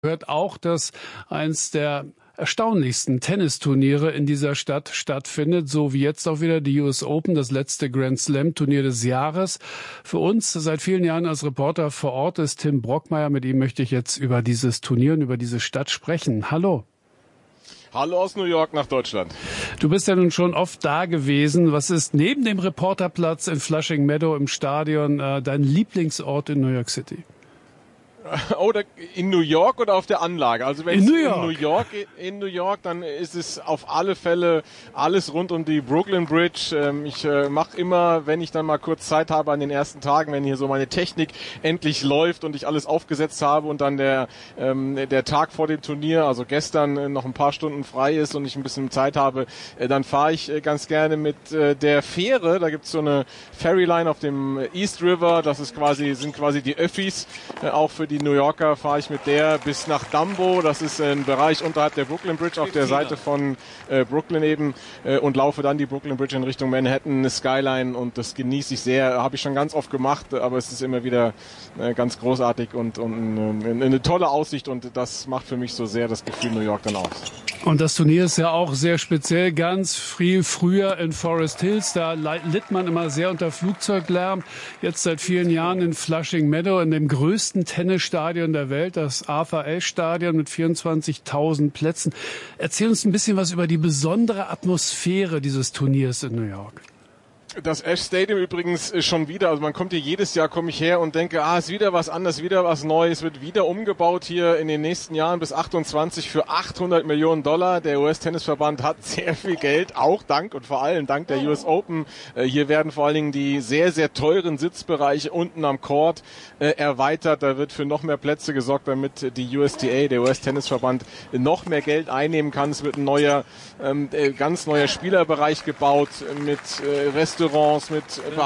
Gehört auch, dass eins der erstaunlichsten Tennisturniere in dieser Stadt stattfindet, so wie jetzt auch wieder die US Open, das letzte Grand Slam Turnier des Jahres. Für uns seit vielen Jahren als Reporter vor Ort ist Tim Brockmeier. Mit ihm möchte ich jetzt über dieses Turnier und über diese Stadt sprechen. Hallo. Hallo aus New York nach Deutschland. Du bist ja nun schon oft da gewesen. Was ist neben dem Reporterplatz in Flushing Meadow im Stadion dein Lieblingsort in New York City? Oh, in New York oder auf der Anlage? Also wenn in es in New York, dann ist es auf alle Fälle alles rund um die Brooklyn Bridge. Ich mache immer, wenn ich dann mal kurz Zeit habe an den ersten Tagen, wenn hier so meine Technik endlich läuft und ich alles aufgesetzt habe und dann der Tag vor dem Turnier, also gestern noch ein paar Stunden frei ist und ich ein bisschen Zeit habe, dann fahre ich ganz gerne mit der Fähre. Da gibt's so eine Ferryline auf dem East River. Das ist sind quasi die Öffis, auch für die New Yorker fahre ich mit der bis nach Dumbo, das ist ein Bereich unterhalb der Brooklyn Bridge auf der Seite von Brooklyn eben und laufe dann die Brooklyn Bridge in Richtung Manhattan, Skyline, und das genieße ich sehr, habe ich schon ganz oft gemacht, aber es ist immer wieder ganz großartig und eine tolle Aussicht, und das macht für mich so sehr das Gefühl New York dann aus. Und das Turnier ist ja auch sehr speziell, ganz früher in Forest Hills, da litt man immer sehr unter Flugzeuglärm. Jetzt seit vielen Jahren in Flushing Meadow, in dem größten Tennisstadion der Welt, das Arthur Ashe Stadion mit 24.000 Plätzen. Erzähl uns ein bisschen was über die besondere Atmosphäre dieses Turniers in New York. Das Ashe Stadium übrigens schon wieder, also man kommt hier jedes Jahr, komme ich her und denke, ist wieder was anderes, wieder was Neues, wird wieder umgebaut hier in den nächsten Jahren bis 28 für $800 Millionen. Der US-Tennisverband hat sehr viel Geld, auch dank und vor allem dank der US Open. Hier werden vor allen Dingen die sehr, sehr teuren Sitzbereiche unten am Court erweitert. Da wird für noch mehr Plätze gesorgt, damit die USTA, der US-Tennisverband, noch mehr Geld einnehmen kann. Es wird ein ganz neuer Spielerbereich gebaut mit Restaurants, mit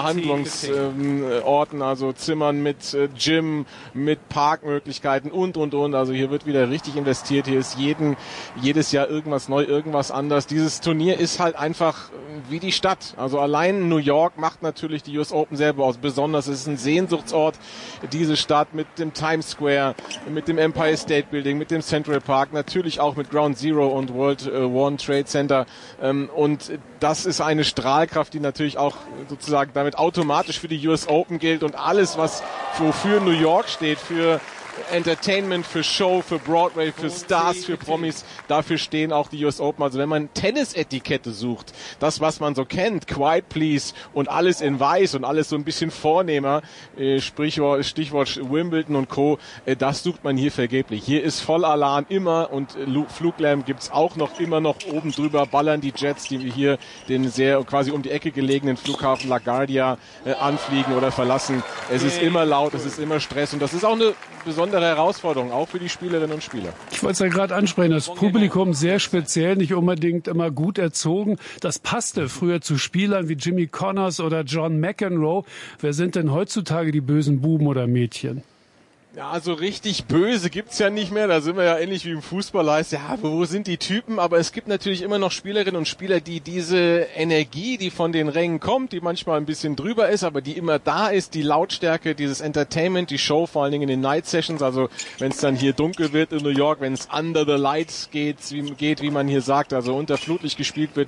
Behandlungsorten, also Zimmern mit Gym, mit Parkmöglichkeiten und. Also hier wird wieder richtig investiert. Hier ist jedes Jahr irgendwas neu, irgendwas anders. Dieses Turnier ist halt einfach wie die Stadt. Also allein New York macht natürlich die US Open selber aus. Besonders, es ist ein Sehnsuchtsort, diese Stadt, mit dem Times Square, mit dem Empire State Building, mit dem Central Park, natürlich auch mit Ground Zero und World One Trade Center. Und das ist eine Strahlkraft, die natürlich auch sozusagen damit automatisch für die US Open gilt, und alles, wofür New York steht, für Entertainment, für Show, für Broadway, für Stars, für Promis, dafür stehen auch die US Open. Also wenn man Tennisetikette sucht, das, was man so kennt, Quiet Please und alles in weiß und alles so ein bisschen vornehmer, Stichwort Wimbledon und Co., das sucht man hier vergeblich. Hier ist Vollalarm immer, und Fluglärm gibt's auch immer noch oben drüber, ballern die Jets, die hier den sehr quasi um die Ecke gelegenen Flughafen LaGuardia anfliegen oder verlassen. Es ist immer laut, es ist immer Stress, und das ist auch eine besondere Herausforderung, auch für die Spielerinnen und Spieler. Ich wollte es ja gerade ansprechen, das Publikum sehr speziell, nicht unbedingt immer gut erzogen. Das passte früher zu Spielern wie Jimmy Connors oder John McEnroe. Wer sind denn heutzutage die bösen Buben oder Mädchen? Ja, also richtig böse gibt's ja nicht mehr. Da sind wir ja ähnlich wie im Fußball, heißt ja, wo sind die Typen? Aber es gibt natürlich immer noch Spielerinnen und Spieler, die diese Energie, die von den Rängen kommt, die manchmal ein bisschen drüber ist, aber die immer da ist, die Lautstärke, dieses Entertainment, die Show, vor allen Dingen in den Night Sessions, also wenn es dann hier dunkel wird in New York, wenn es under the lights geht, wie man hier sagt, also unter Flutlicht gespielt wird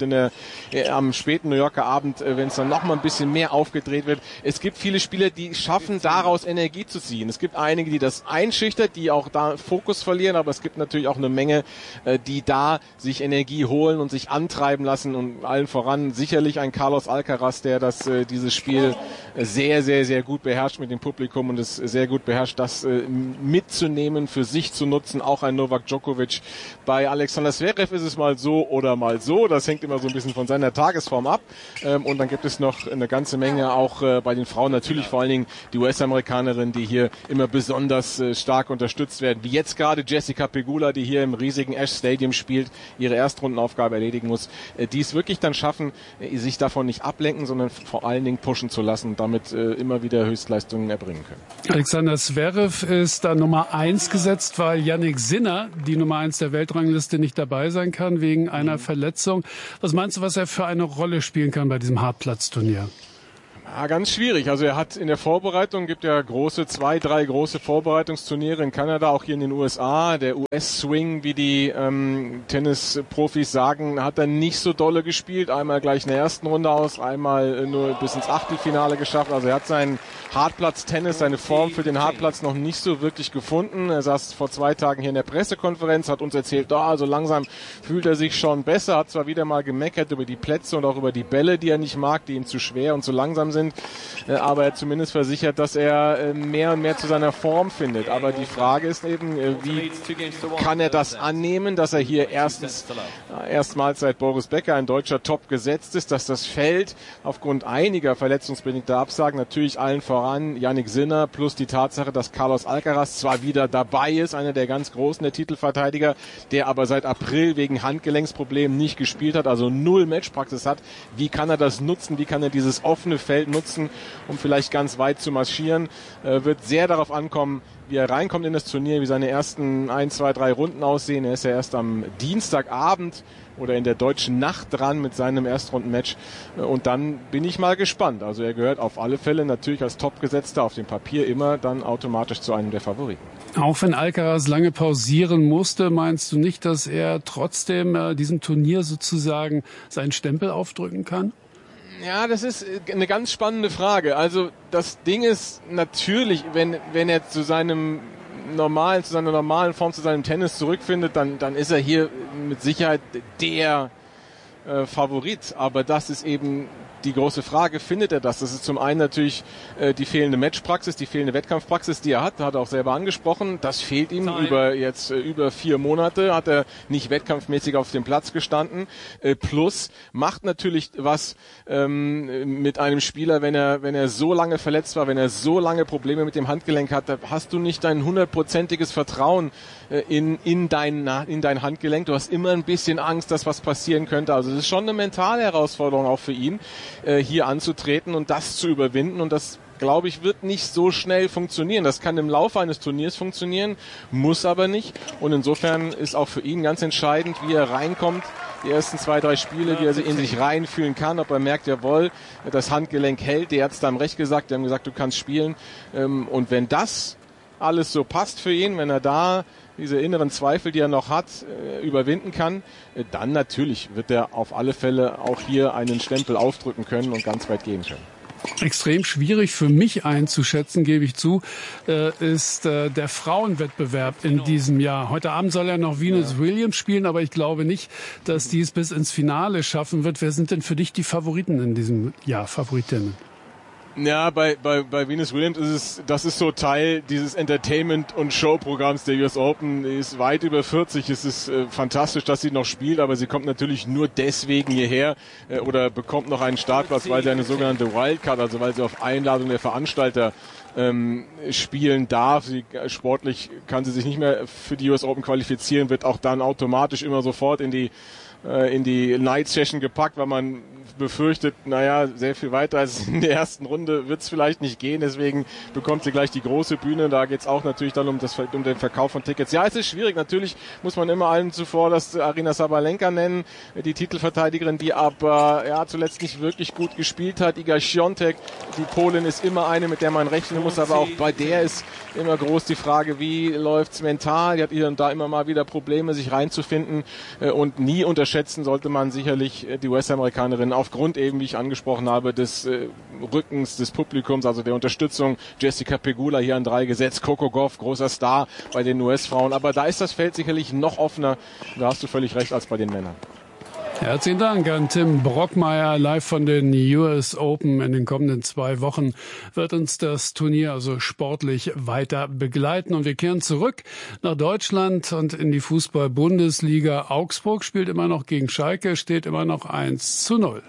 am späten New Yorker Abend, wenn es dann nochmal ein bisschen mehr aufgedreht wird. Es gibt viele Spieler, die schaffen, daraus Energie zu ziehen. Es gibt einige, die das einschüchtert, die auch da Fokus verlieren, aber es gibt natürlich auch eine Menge, die da sich Energie holen und sich antreiben lassen, und allen voran sicherlich ein Carlos Alcaraz, der dieses Spiel sehr, sehr, sehr gut beherrscht mit dem Publikum und es sehr gut beherrscht, das mitzunehmen, für sich zu nutzen, auch ein Novak Djokovic. Bei Alexander Zverev ist es mal so oder mal so, das hängt immer so ein bisschen von seiner Tagesform ab, und dann gibt es noch eine ganze Menge auch bei den Frauen, natürlich vor allen Dingen die US-Amerikanerinnen, die hier immer besonders stark unterstützt werden, wie jetzt gerade Jessica Pegula, die hier im riesigen Ashe Stadium spielt, ihre Erstrundenaufgabe erledigen muss, die es wirklich dann schaffen, sich davon nicht ablenken, sondern vor allen Dingen pushen zu lassen und damit immer wieder Höchstleistungen erbringen können. Alexander Zverev ist da Nummer 1 gesetzt, weil Jannik Sinner, die Nummer 1 der Weltrangliste, nicht dabei sein kann wegen einer Verletzung. Was meinst du, was er für eine Rolle spielen kann bei diesem Hartplatzturnier? Ja, ganz schwierig. Also er hat in der Vorbereitung, gibt ja 2-3 große Vorbereitungsturniere in Kanada, auch hier in den USA. Der US-Swing, wie die Tennisprofis sagen, hat er nicht so dolle gespielt. Einmal gleich in der ersten Runde aus, einmal nur bis ins Achtelfinale geschafft. Also er hat seinen Hartplatz-Tennis, seine Form für den Hartplatz noch nicht so wirklich gefunden. Er saß vor 2 Tagen hier in der Pressekonferenz, hat uns erzählt, also langsam fühlt er sich schon besser, hat zwar wieder mal gemeckert über die Plätze und auch über die Bälle, die er nicht mag, die ihm zu schwer und zu langsam sind, aber er hat zumindest versichert, dass er mehr und mehr zu seiner Form findet. Aber die Frage ist eben, wie kann er das annehmen, dass er hier erstmals seit Boris Becker ein deutscher Top gesetzt ist, dass das Feld aufgrund einiger verletzungsbedingter Absagen, natürlich allen voran Jannik Sinner, plus die Tatsache, dass Carlos Alcaraz zwar wieder dabei ist, einer der ganz Großen, der Titelverteidiger, der aber seit April wegen Handgelenksproblemen nicht gespielt hat, also 0 Matchpraxis hat. Wie kann er das nutzen? Wie kann er dieses offene Feld nutzen, um vielleicht ganz weit zu marschieren? Wird sehr darauf ankommen, wie er reinkommt in das Turnier, wie seine ersten 1, 2, 3 Runden aussehen. Er ist ja erst am Dienstagabend oder in der deutschen Nacht dran mit seinem Erstrundenmatch. Und dann bin ich mal gespannt. Also er gehört auf alle Fälle natürlich als Topgesetzter auf dem Papier immer dann automatisch zu einem der Favoriten. Auch wenn Alcaraz lange pausieren musste, meinst du nicht, dass er trotzdem diesem Turnier sozusagen seinen Stempel aufdrücken kann? Ja, das ist eine ganz spannende Frage. Also das Ding ist natürlich, wenn er zu seiner normalen Form, zu seinem Tennis zurückfindet, dann ist er hier mit Sicherheit der Favorit. Aber das ist eben die große Frage, findet er das? Das ist zum einen natürlich die fehlende Matchpraxis, die fehlende Wettkampfpraxis, die er hat er auch selber angesprochen. Das fehlt ihm über 4 Monate, hat er nicht wettkampfmäßig auf dem Platz gestanden. Plus macht natürlich was mit einem Spieler, wenn er so lange verletzt war, wenn er so lange Probleme mit dem Handgelenk hat, da hast du nicht dein 100%iges Vertrauen in dein Handgelenk. Du hast immer ein bisschen Angst, dass was passieren könnte. Also es ist schon eine mentale Herausforderung auch für ihn, hier anzutreten und das zu überwinden. Und das, glaube ich, wird nicht so schnell funktionieren. Das kann im Laufe eines Turniers funktionieren, muss aber nicht. Und insofern ist auch für ihn ganz entscheidend, wie er reinkommt. Die ersten 2, 3 Spiele, wie er in sich reinfühlen kann, ob er merkt, jawohl, das Handgelenk hält. Die Ärzte haben recht gesagt, die haben gesagt, du kannst spielen. Und wenn das alles so passt für ihn, wenn er da diese inneren Zweifel, die er noch hat, überwinden kann, dann natürlich wird er auf alle Fälle auch hier einen Stempel aufdrücken können und ganz weit gehen können. Extrem schwierig für mich einzuschätzen, gebe ich zu, ist der Frauenwettbewerb in diesem Jahr. Heute Abend soll ja noch Venus Williams spielen, aber ich glaube nicht, dass die es bis ins Finale schaffen wird. Wer sind denn für dich die Favoriten in diesem Jahr, Favoritinnen? Ja, bei Venus Williams das ist so Teil dieses Entertainment- und Showprogramms der US Open. Die ist weit über 40. Es ist fantastisch, dass sie noch spielt, aber sie kommt natürlich nur deswegen hierher oder bekommt noch einen Startplatz, weil sie eine sogenannte Wildcard, also weil sie auf Einladung der Veranstalter spielen darf. Sportlich kann sie sich nicht mehr für die US Open qualifizieren, wird auch dann automatisch immer sofort in die Night Session gepackt, weil man befürchtet, sehr viel weiter als in der ersten Runde wird es vielleicht nicht gehen, deswegen bekommt sie gleich die große Bühne. Da geht es auch natürlich dann um den Verkauf von Tickets. Ja, es ist schwierig, natürlich muss man immer allen zuvor das Aryna Sabalenka nennen, die Titelverteidigerin, die aber zuletzt nicht wirklich gut gespielt hat. Iga Świątek, die Polin, ist immer eine, mit der man rechnen muss, aber auch bei der ist immer groß die Frage, wie läuft's mental? Die hat hier und da immer mal wieder Probleme, sich reinzufinden, und nie unterschätzen sollte man sicherlich die US-Amerikanerin aufgrund eben, wie ich angesprochen habe, des Rückens des Publikums, also der Unterstützung. Jessica Pegula hier an 3 gesetzt, Coco Gauff, großer Star bei den US-Frauen, aber da ist das Feld sicherlich noch offener, da hast du völlig recht, als bei den Männern. Herzlichen Dank an Tim Brockmeier, live von den US Open. In den kommenden 2 Wochen wird uns das Turnier also sportlich weiter begleiten. Und wir kehren zurück nach Deutschland und in die Fußball-Bundesliga. Augsburg spielt immer noch gegen Schalke, steht immer noch 1:0.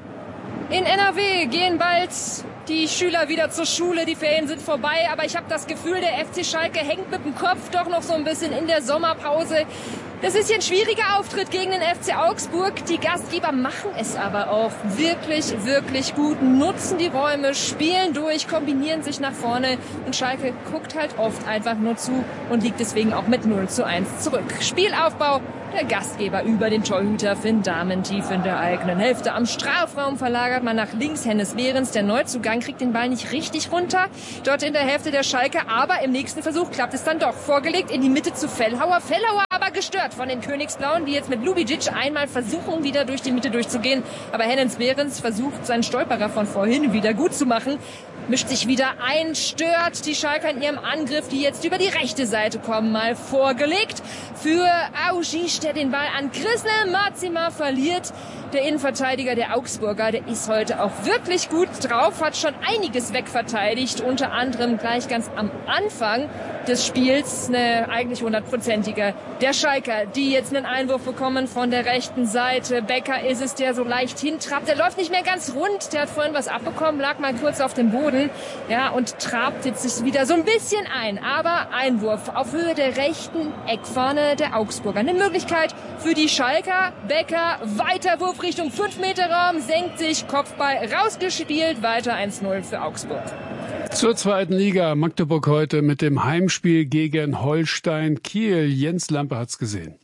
In NRW gehen bald die Schüler wieder zur Schule, die Ferien sind vorbei, aber ich habe das Gefühl, der FC Schalke hängt mit dem Kopf doch noch so ein bisschen in der Sommerpause. Das ist hier ein schwieriger Auftritt gegen den FC Augsburg. Die Gastgeber machen es aber auch wirklich, wirklich gut, nutzen die Räume, spielen durch, kombinieren sich nach vorne und Schalke guckt halt oft einfach nur zu und liegt deswegen auch mit 0:1 zurück. Spielaufbau der Gastgeber über den Torhüter Finn Dahmen tief in der eigenen Hälfte. Am Strafraum verlagert man nach links Hennes Behrens. Der Neuzugang kriegt den Ball nicht richtig runter. Dort in der Hälfte der Schalke, aber im nächsten Versuch klappt es dann doch. Vorgelegt in die Mitte zu Fellhauer. Fellhauer aber gestört von den Königsblauen, die jetzt mit Lubicic einmal versuchen, wieder durch die Mitte durchzugehen. Aber Hennes Behrens versucht, seinen Stolperer von vorhin wieder gut zu machen. Mischt sich wieder ein, stört die Schalker in ihrem Angriff, die jetzt über die rechte Seite kommen. Mal vorgelegt für Augisch, der den Ball an Krisne Mazima verliert. Der Innenverteidiger der Augsburger, der ist heute auch wirklich gut drauf, hat schon einiges wegverteidigt, unter anderem gleich ganz am Anfang des Spiels eine eigentlich 100%ige der Schalker, die jetzt einen Einwurf bekommen von der rechten Seite. Becker ist es, der so leicht hintrabt. Der läuft nicht mehr ganz rund, der hat vorhin was abbekommen, lag mal kurz auf dem Boden, ja, und trabt jetzt sich wieder so ein bisschen ein. Aber Einwurf auf Höhe der rechten Eckfahne der Augsburger. Eine Möglichkeit für die Schalker. Becker, Weiterwurf Richtung 5-Meter-Raum, senkt sich, Kopfball rausgespielt, weiter 1:0 für Augsburg. Zur zweiten Liga. Magdeburg heute mit dem Heimspiel gegen Holstein Kiel. Jens Lampe hat's gesehen.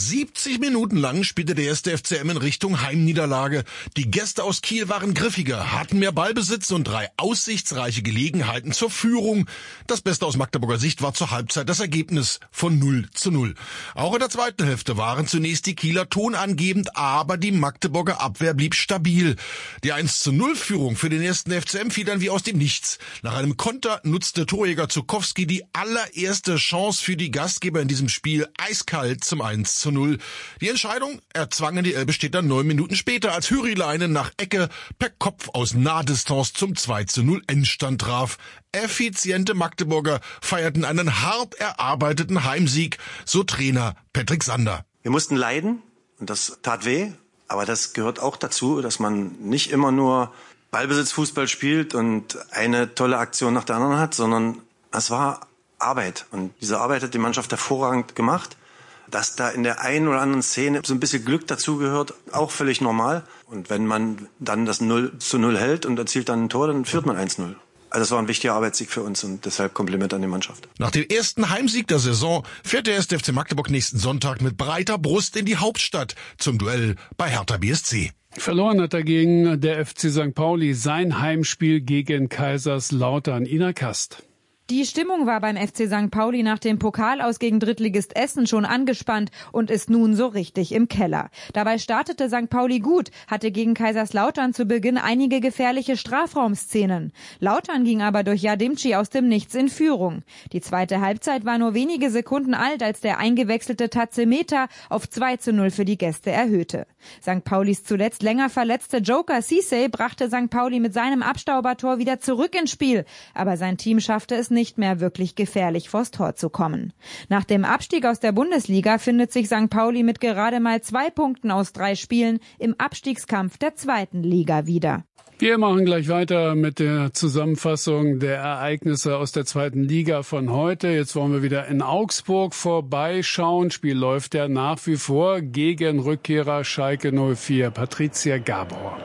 70 Minuten lang spielte der erste FCM in Richtung Heimniederlage. Die Gäste aus Kiel waren griffiger, hatten mehr Ballbesitz und 3 aussichtsreiche Gelegenheiten zur Führung. Das Beste aus Magdeburger Sicht war zur Halbzeit das Ergebnis von 0:0. Auch in der zweiten Hälfte waren zunächst die Kieler tonangebend, aber die Magdeburger Abwehr blieb stabil. Die 1:0-Führung für den ersten FCM fiel dann wie aus dem Nichts. Nach einem Konter nutzte Torjäger Zukowski die allererste Chance für die Gastgeber in diesem Spiel eiskalt zum 1:0. Die Entscheidung erzwangen die Elbe-Städter dann 9 Minuten später, als Hürileinen nach Ecke per Kopf aus Nahdistanz zum 2:0 Endstand traf. Effiziente Magdeburger feierten einen hart erarbeiteten Heimsieg, so Trainer Patrick Sander. Wir mussten leiden und das tat weh, aber das gehört auch dazu, dass man nicht immer nur Ballbesitzfußball spielt und eine tolle Aktion nach der anderen hat, sondern es war Arbeit und diese Arbeit hat die Mannschaft hervorragend gemacht. Dass da in der einen oder anderen Szene so ein bisschen Glück dazugehört, auch völlig normal. Und wenn man dann das 0:0 hält und erzielt dann ein Tor, dann führt man 1:0. Also es war ein wichtiger Arbeitssieg für uns und deshalb Kompliment an die Mannschaft. Nach dem ersten Heimsieg der Saison fährt der erste FC Magdeburg nächsten Sonntag mit breiter Brust in die Hauptstadt zum Duell bei Hertha BSC. Verloren hat dagegen der FC St. Pauli sein Heimspiel gegen Kaiserslautern. Ina Kast. Die Stimmung war beim FC St. Pauli nach dem Pokalaus gegen Drittligist Essen schon angespannt und ist nun so richtig im Keller. Dabei startete St. Pauli gut, hatte gegen Kaiserslautern zu Beginn einige gefährliche Strafraumszenen. Lautern ging aber durch Yadimci aus dem Nichts in Führung. Die zweite Halbzeit war nur wenige Sekunden alt, als der eingewechselte Tazemeter auf 2:0 für die Gäste erhöhte. St. Paulis zuletzt länger verletzte Joker Cissé brachte St. Pauli mit seinem Abstaubertor wieder zurück ins Spiel, aber sein Team schaffte es nicht mehr wirklich gefährlich vors Tor zu kommen. Nach dem Abstieg aus der Bundesliga findet sich St. Pauli mit gerade mal 2 Punkten aus 3 Spielen im Abstiegskampf der zweiten Liga wieder. Wir machen gleich weiter mit der Zusammenfassung der Ereignisse aus der zweiten Liga von heute. Jetzt wollen wir wieder in Augsburg vorbeischauen. Spiel läuft ja nach wie vor gegen Rückkehrer Schalke 04. Patricia Gabor.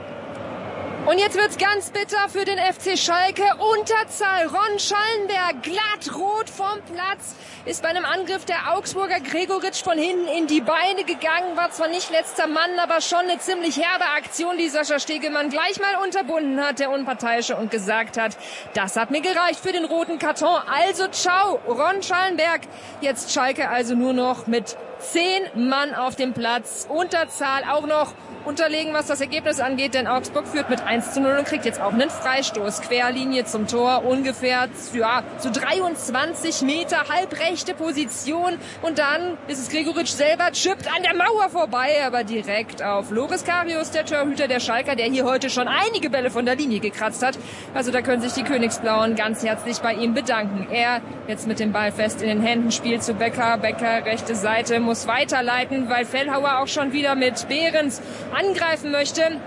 Und jetzt wird's ganz bitter für den FC Schalke. Unterzahl. Ron Schallenberg, glatt rot vom Platz, ist bei einem Angriff der Augsburger Gregoritsch von hinten in die Beine gegangen. War zwar nicht letzter Mann, aber schon eine ziemlich herbe Aktion, die Sascha Stegemann gleich mal unterbunden hat, der Unparteiische, und gesagt hat, das hat mir gereicht für den roten Karton. Also ciao, Ron Schallenberg. Jetzt Schalke also nur noch mit 10 Mann auf dem Platz. Unterzahl auch noch unterlegen, was das Ergebnis angeht, denn Augsburg führt mit 1:0 und kriegt jetzt auch einen Freistoß. Querlinie zum Tor, ungefähr so 23 Meter, halbrechte Position. Und dann ist es Gregoritsch selber, chippt an der Mauer vorbei, aber direkt auf Loris Karius, der Torhüter der Schalker, der hier heute schon einige Bälle von der Linie gekratzt hat. Also da können sich die Königsblauen ganz herzlich bei ihm bedanken. Er jetzt mit dem Ball fest in den Händen, spielt zu Becker. Becker, rechte Seite, muss weiterleiten, weil Fellhauer auch schon wieder mit Behrens angreifen möchte.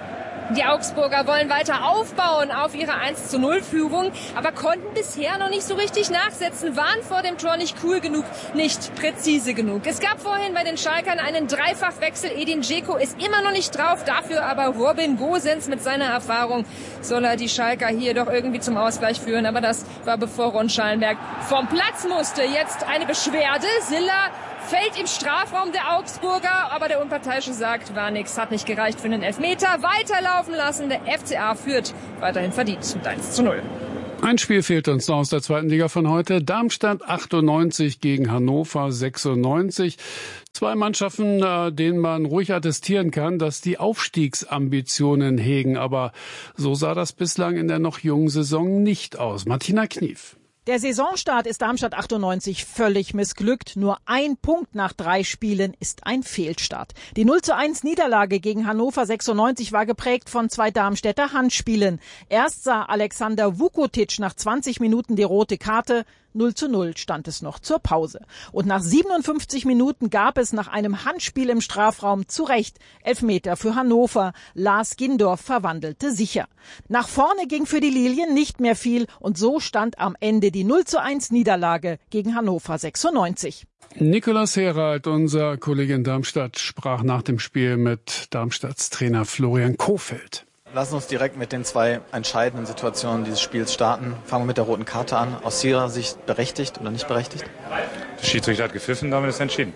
Die Augsburger wollen weiter aufbauen auf ihre 1:0-Führung, aber konnten bisher noch nicht so richtig nachsetzen, waren vor dem Tor nicht cool genug, nicht präzise genug. Es gab vorhin bei den Schalkern einen Dreifachwechsel. Edin Dzeko ist immer noch nicht drauf, dafür aber Robin Gosens mit seiner Erfahrung soll er die Schalker hier doch irgendwie zum Ausgleich führen. Aber das war bevor Ron Schallenberg vom Platz musste. Jetzt eine Beschwerde. Silla fällt im Strafraum der Augsburger, aber der Unparteiische sagt, war nix, hat nicht gereicht für einen Elfmeter. Weiterlaufen lassen, der FCA führt weiterhin verdient mit 1:0. Ein Spiel fehlt uns noch aus der zweiten Liga von heute. Darmstadt 98 gegen Hannover 96. Zwei Mannschaften, denen man ruhig attestieren kann, dass die Aufstiegsambitionen hegen. Aber so sah das bislang in der noch jungen Saison nicht aus. Martina Knief. Der Saisonstart ist Darmstadt 98 völlig missglückt. Nur ein Punkt nach 3 Spielen ist ein Fehlstart. Die 0:1 Niederlage gegen Hannover 96 war geprägt von 2 Darmstädter Handspielen. Erst sah Alexander Vukotic nach 20 Minuten die rote Karte. 0:0 stand es noch zur Pause. Und nach 57 Minuten gab es nach einem Handspiel im Strafraum zu Recht Elfmeter für Hannover. Lars Gindorf verwandelte sicher. Nach vorne ging für die Lilien nicht mehr viel und so stand am Ende die 0:1 Niederlage gegen Hannover 96. Nikolaus Herald, unser Kollege in Darmstadt, sprach nach dem Spiel mit Darmstadts Trainer Florian Kohfeldt. Lassen uns direkt mit den 2 entscheidenden Situationen dieses Spiels starten. Fangen wir mit der roten Karte an. Aus Ihrer Sicht berechtigt oder nicht berechtigt? Der Schiedsrichter hat gepfiffen, damit ist entschieden.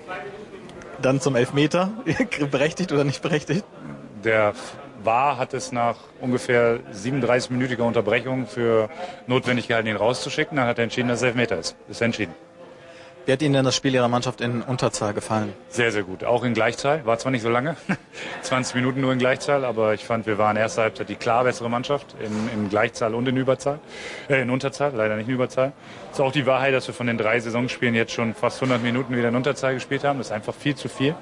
Dann zum Elfmeter. Berechtigt oder nicht berechtigt? Der VAR hat es nach ungefähr 37-minütiger Unterbrechung für notwendig gehalten, ihn rauszuschicken. Dann hat er entschieden, dass es Elfmeter ist. Ist entschieden. Wie hat Ihnen denn das Spiel Ihrer Mannschaft in Unterzahl gefallen? Sehr, sehr gut. Auch in Gleichzahl. War zwar nicht so lange, 20 Minuten nur in Gleichzahl, aber ich fand, wir waren in erster Halbzeit die klar bessere Mannschaft in Gleichzahl und in Überzahl. In Unterzahl, leider nicht in Überzahl. Ist auch die Wahrheit, dass wir von den 3 Saisonspielen jetzt schon fast 100 Minuten wieder in Unterzahl gespielt haben. Das ist einfach viel zu viel.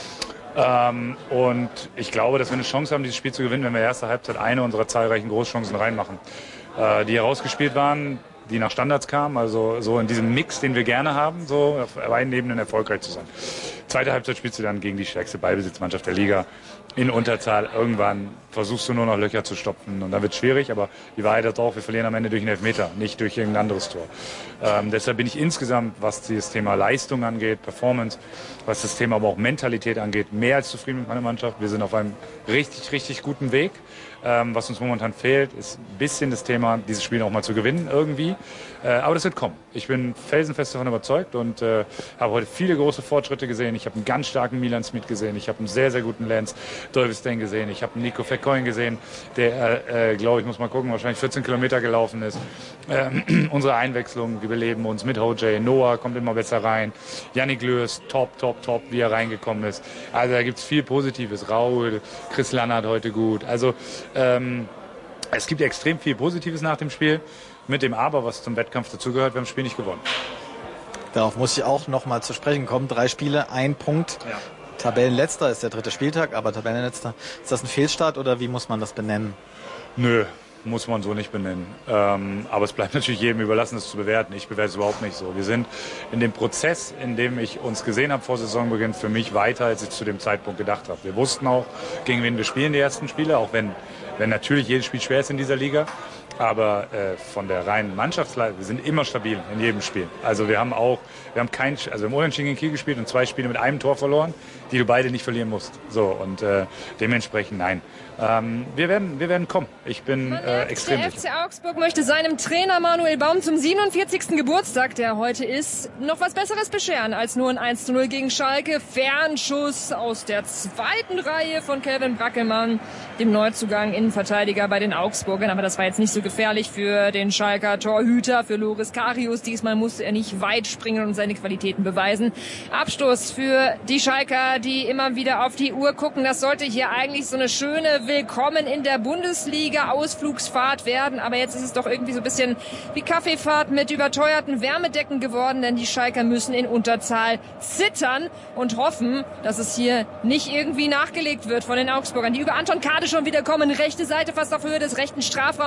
Und ich glaube, dass wir eine Chance haben, dieses Spiel zu gewinnen, wenn wir in der ersten Halbzeit eine unserer zahlreichen Großchancen reinmachen. Die herausgespielt waren, die nach Standards kamen, also so in diesem Mix, den wir gerne haben, so auf beiden Ebenen erfolgreich zu sein. Zweite Halbzeit spielst du dann gegen die stärkste Ballbesitzmannschaft der Liga in Unterzahl. Irgendwann versuchst du nur noch Löcher zu stopfen und dann wird es schwierig, aber die Wahrheit ist auch, wir verlieren am Ende durch einen Elfmeter, nicht durch irgendein anderes Tor. Deshalb bin ich insgesamt, was dieses Thema Leistung angeht, Performance, was das Thema aber auch Mentalität angeht, mehr als zufrieden mit meiner Mannschaft. Wir sind auf einem richtig, richtig guten Weg. Was uns momentan fehlt, ist ein bisschen das Thema, dieses Spiel auch mal zu gewinnen irgendwie. Aber das wird kommen. Ich bin felsenfest davon überzeugt und habe heute viele große Fortschritte gesehen. Ich habe einen ganz starken Milan Smith gesehen. Ich habe einen sehr, sehr guten Lance Dolvestein gesehen. Ich habe einen Nico Vercoyen gesehen, der, glaube ich, muss mal gucken, wahrscheinlich 14 Kilometer gelaufen ist. Unsere Einwechslung, die beleben uns mit OJ. Noah kommt immer besser rein. Yannick Lörs, top, wie er reingekommen ist. Also da gibt's viel Positives. Raul, Chris Lannert heute gut. Also es gibt extrem viel Positives nach dem Spiel. Mit dem Aber, was zum Wettkampf dazugehört, wir haben das Spiel nicht gewonnen. Darauf muss ich auch noch mal zu sprechen kommen. 3 Spiele, 1 Punkt. Ja. Tabellenletzter ist der 3. Spieltag, aber Tabellenletzter. Ist das ein Fehlstart oder wie muss man das benennen? Nö, muss man so nicht benennen. Aber es bleibt natürlich jedem überlassen, das zu bewerten. Ich bewerte es überhaupt nicht so. Wir sind in dem Prozess, in dem ich uns gesehen habe vor Saisonbeginn, für mich weiter, als ich zu dem Zeitpunkt gedacht habe. Wir wussten auch, gegen wen wir spielen die ersten Spiele, auch wenn natürlich jedes Spiel schwer ist in dieser Liga. Aber von der reinen Mannschaftsleistung, wir sind immer stabil in jedem Spiel. Also wir haben Unentschieden gegen Kiel gespielt und 2 Spiele mit einem Tor verloren, die du beide nicht verlieren musst. So, und dementsprechend nein. Wir werden kommen. Ich bin extrem sicher. Der FC Augsburg möchte seinem Trainer Manuel Baum zum 47. Geburtstag, der heute ist, noch was Besseres bescheren als nur ein 1:0 gegen Schalke. Fernschuss aus der 2. Reihe von Kelvin Brackelmann, dem Neuzugang Innenverteidiger bei den Augsburgern. Aber das war jetzt nicht so gefährlich für den Schalker Torhüter, für Loris Karius. Diesmal musste er nicht weit springen und seine Qualitäten beweisen. Abstoß für die Schalker, die immer wieder auf die Uhr gucken. Das sollte hier eigentlich so eine schöne Willkommen in der Bundesliga Ausflugsfahrt werden. Aber jetzt ist es doch irgendwie so ein bisschen wie Kaffeefahrt mit überteuerten Wärmedecken geworden, denn die Schalker müssen in Unterzahl zittern und hoffen, dass es hier nicht irgendwie nachgelegt wird von den Augsburgern, die über Anton Kade schon wieder kommen. Rechte Seite fast auf Höhe des rechten Strafraums. Knieks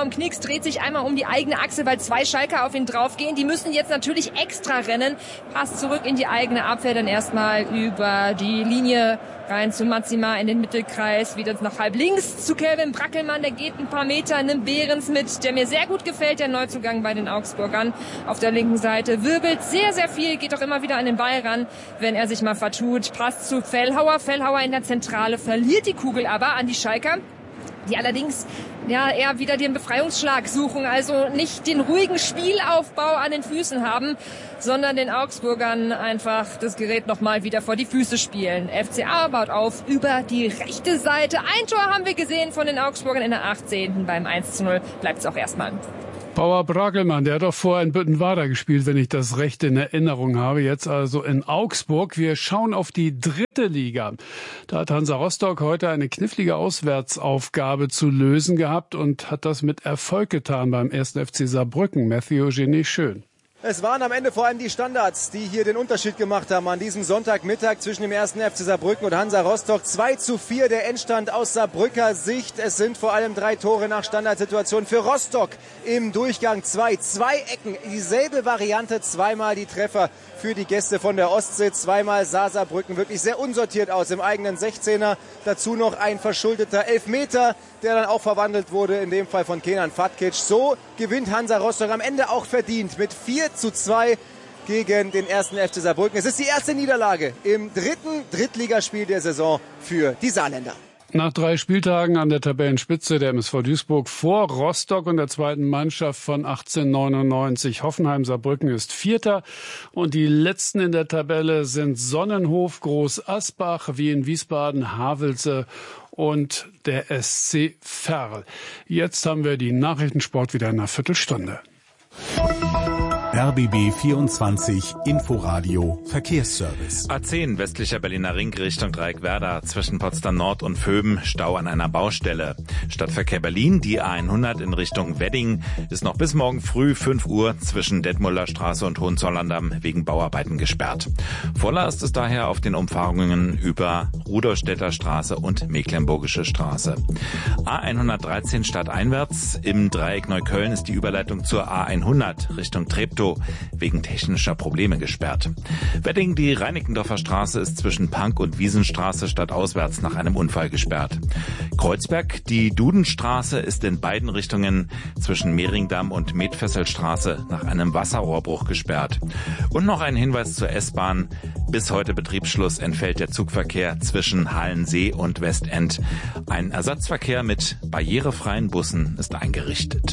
dreht sich einmal um die eigene Achse, weil 2 Schalker auf ihn draufgehen. Die müssen jetzt natürlich extra rennen. Pass zurück in die eigene Abwehr, dann erstmal über die Linie rein zu Matsima in den Mittelkreis, wieder nach halb links zu Kelvin Brackelmann, der geht ein paar Meter, nimmt Behrens mit, der mir sehr gut gefällt, der Neuzugang bei den Augsburgern auf der linken Seite, wirbelt sehr, sehr viel, geht auch immer wieder an den Ball ran, wenn er sich mal vertut, passt zu Fellhauer in der Zentrale, verliert die Kugel aber an die Schalker, die allerdings eher wieder den Befreiungsschlag suchen, also nicht den ruhigen Spielaufbau an den Füßen haben, sondern den Augsburgern einfach das Gerät nochmal wieder vor die Füße spielen. FCA baut auf über die rechte Seite. Ein Tor haben wir gesehen von den Augsburgern in der 18. Beim 1:0 bleibt es auch erstmal. Bauer Brackelmann, der hat doch vorher in Büttenwader gespielt, wenn ich das recht in Erinnerung habe. Jetzt also in Augsburg. Wir schauen auf die 3. Liga. Da hat Hansa Rostock heute eine knifflige Auswärtsaufgabe zu lösen gehabt und hat das mit Erfolg getan beim 1. FC Saarbrücken. Matthew Genie Schön. Es waren am Ende vor allem die Standards, die hier den Unterschied gemacht haben an diesem Sonntagmittag zwischen dem 1. FC Saarbrücken und Hansa Rostock. 2:4 der Endstand aus Saarbrücker Sicht. Es sind vor allem 3 Tore nach Standardsituation für Rostock im Durchgang 2. 2 Ecken, dieselbe Variante, zweimal die Treffer für die Gäste von der Ostsee. Zweimal sah Saarbrücken wirklich sehr unsortiert aus im eigenen 16er. Dazu noch ein verschuldeter Elfmeter, der dann auch verwandelt wurde, in dem Fall von Kenan Fatkic. So gewinnt Hansa Rostock am Ende auch verdient mit 4:2 gegen den 1. FC Saarbrücken. Es ist die erste Niederlage im 3. Drittligaspiel der Saison für die Saarländer. Nach 3 Spieltagen an der Tabellenspitze der MSV Duisburg vor Rostock und der zweiten Mannschaft von 1899. Hoffenheim Saarbrücken ist 4. und die letzten in der Tabelle sind Sonnenhof, Groß Asbach, Wien Wiesbaden, Havelse und der SC Verl. Jetzt haben wir die Nachrichtensport wieder in einer Viertelstunde. RBB 24 Inforadio Verkehrsservice. A10 westlicher Berliner Ring Richtung Dreieckwerder zwischen Potsdam Nord und Vöben, Stau an einer Baustelle. Stadtverkehr Berlin, die A100 in Richtung Wedding, ist noch bis morgen früh 5 Uhr zwischen Detmolder Straße und Hohenzollern-Damm wegen Bauarbeiten gesperrt. Voller ist es daher auf den Umfahrungen über Rudolstädter Straße und Mecklenburgische Straße. A113 stadteinwärts im Dreieck Neukölln ist die Überleitung zur A100 Richtung Treptow wegen technischer Probleme gesperrt. Wedding, die Reinickendorfer Straße ist zwischen Pank und Wiesenstraße stadtauswärts nach einem Unfall gesperrt. Kreuzberg, die Dudenstraße ist in beiden Richtungen zwischen Mehringdamm und Medfesselstraße nach einem Wasserrohrbruch gesperrt. Und noch ein Hinweis zur S-Bahn. Bis heute Betriebsschluss entfällt der Zugverkehr zwischen Halensee und Westend. Ein Ersatzverkehr mit barrierefreien Bussen ist eingerichtet.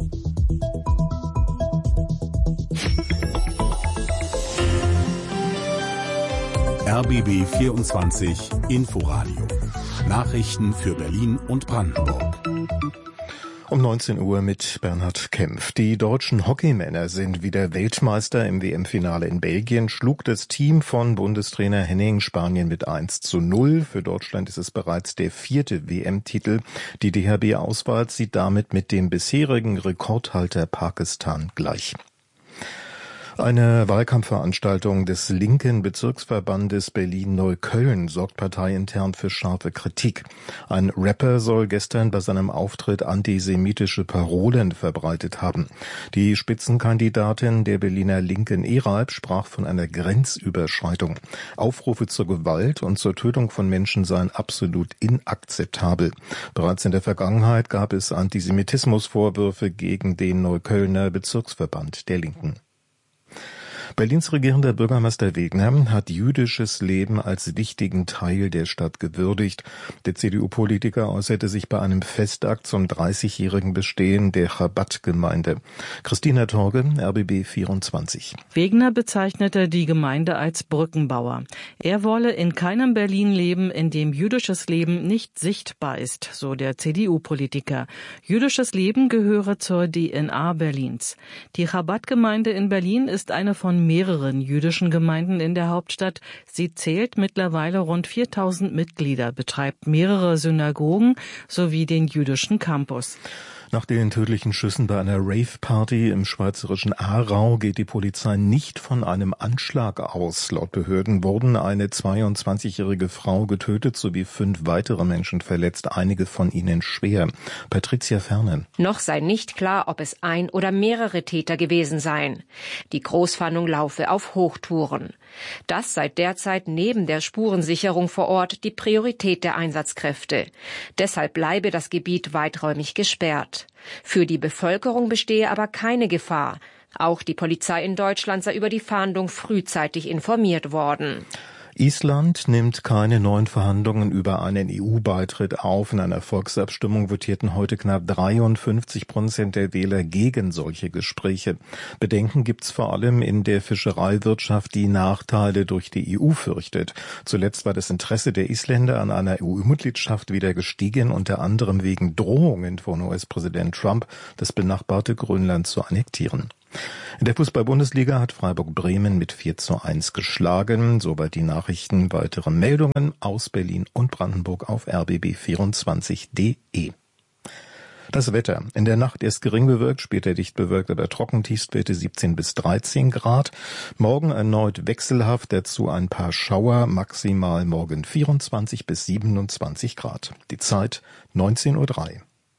RBB 24 Inforadio. Nachrichten für Berlin und Brandenburg. Um 19 Uhr mit Bernhard Kempf. Die deutschen Hockeymänner sind wieder Weltmeister. Im WM-Finale in Belgien schlug das Team von Bundestrainer Henning Spanien mit 1:0. Für Deutschland ist es bereits der 4. WM-Titel. Die DHB-Auswahl zieht damit mit dem bisherigen Rekordhalter Pakistan gleich. Eine Wahlkampfveranstaltung des linken Bezirksverbandes Berlin-Neukölln sorgt parteiintern für scharfe Kritik. Ein Rapper soll gestern bei seinem Auftritt antisemitische Parolen verbreitet haben. Die Spitzenkandidatin der Berliner Linken Eralb sprach von einer Grenzüberschreitung. Aufrufe zur Gewalt und zur Tötung von Menschen seien absolut inakzeptabel. Bereits in der Vergangenheit gab es Antisemitismusvorwürfe gegen den Neuköllner Bezirksverband der Linken. Berlins regierender Bürgermeister Wegner hat jüdisches Leben als wichtigen Teil der Stadt gewürdigt. Der CDU-Politiker äußerte sich bei einem Festakt zum 30-jährigen Bestehen der Chabad-Gemeinde. Christina Torge, RBB 24. Wegner bezeichnete die Gemeinde als Brückenbauer. Er wolle in keinem Berlin leben, in dem jüdisches Leben nicht sichtbar ist, so der CDU-Politiker. Jüdisches Leben gehöre zur DNA Berlins. Die Chabad-Gemeinde in Berlin ist eine von mehreren jüdischen Gemeinden in der Hauptstadt. Sie zählt mittlerweile rund 4000 Mitglieder, betreibt mehrere Synagogen sowie den jüdischen Campus. Nach den tödlichen Schüssen bei einer Rave-Party im schweizerischen Aarau geht die Polizei nicht von einem Anschlag aus. Laut Behörden wurden eine 22-jährige Frau getötet sowie 5 weitere Menschen verletzt, einige von ihnen schwer. Patricia Fernen. Noch sei nicht klar, ob es ein oder mehrere Täter gewesen seien. Die Großfahndung laufe auf Hochtouren. Das sei derzeit neben der Spurensicherung vor Ort die Priorität der Einsatzkräfte. Deshalb bleibe das Gebiet weiträumig gesperrt. Für die Bevölkerung bestehe aber keine Gefahr. Auch die Polizei in Deutschland sei über die Fahndung frühzeitig informiert worden. Island nimmt keine neuen Verhandlungen über einen EU-Beitritt auf. In einer Volksabstimmung votierten heute knapp 53% der Wähler gegen solche Gespräche. Bedenken gibt's vor allem in der Fischereiwirtschaft, die Nachteile durch die EU fürchtet. Zuletzt war das Interesse der Isländer an einer EU-Mitgliedschaft wieder gestiegen, unter anderem wegen Drohungen von US-Präsident Trump, das benachbarte Grönland zu annektieren. In der Fußball-Bundesliga hat Freiburg Bremen mit 4:1 geschlagen. Soweit die Nachrichten. Weitere Meldungen aus Berlin und Brandenburg auf rbb24.de. Das Wetter. In der Nacht erst gering bewölkt, später dicht bewölkt, aber trocken, Tiefstwerte 17 bis 13 Grad. Morgen erneut wechselhaft, dazu ein paar Schauer, maximal morgen 24 bis 27 Grad. Die Zeit 19:03 Uhr.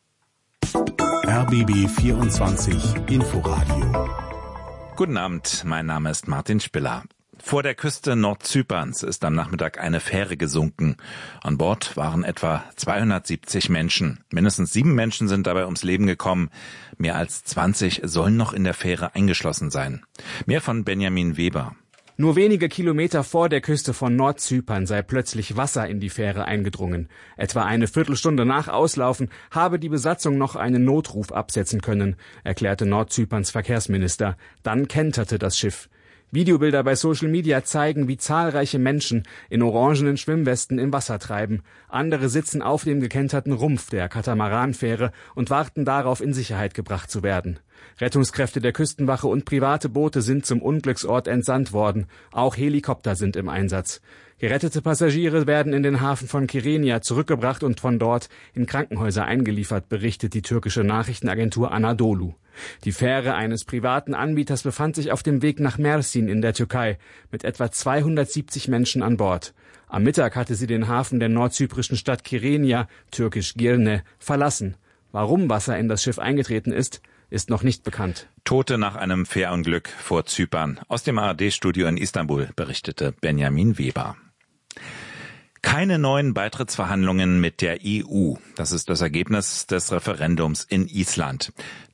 RBB 24 Inforadio. Guten Abend, mein Name ist Martin Spiller. Vor der Küste Nordzyperns ist am Nachmittag eine Fähre gesunken. An Bord waren etwa 270 Menschen. Mindestens 7 Menschen sind dabei ums Leben gekommen. Mehr als 20 sollen noch in der Fähre eingeschlossen sein. Mehr von Benjamin Weber. Nur wenige Kilometer vor der Küste von Nordzypern sei plötzlich Wasser in die Fähre eingedrungen. Etwa eine Viertelstunde nach Auslaufen habe die Besatzung noch einen Notruf absetzen können, erklärte Nordzyperns Verkehrsminister. Dann kenterte das Schiff. Videobilder bei Social Media zeigen, wie zahlreiche Menschen in orangenen Schwimmwesten im Wasser treiben. Andere sitzen auf dem gekenterten Rumpf der Katamaranfähre und warten darauf, in Sicherheit gebracht zu werden. Rettungskräfte der Küstenwache und private Boote sind zum Unglücksort entsandt worden. Auch Helikopter sind im Einsatz. Gerettete Passagiere werden in den Hafen von Kyrenia zurückgebracht und von dort in Krankenhäuser eingeliefert, berichtet die türkische Nachrichtenagentur Anadolu. Die Fähre eines privaten Anbieters befand sich auf dem Weg nach Mersin in der Türkei mit etwa 270 Menschen an Bord. Am Mittag hatte sie den Hafen der nordzyprischen Stadt Kyrenia, türkisch Girne, verlassen. Warum Wasser in das Schiff eingetreten ist noch nicht bekannt. Tote nach einem Fährunglück vor Zypern. Aus dem ARD-Studio in Istanbul berichtete Benjamin Weber. Keine neuen Beitrittsverhandlungen mit der EU. Das ist das Ergebnis des Referendums in Island.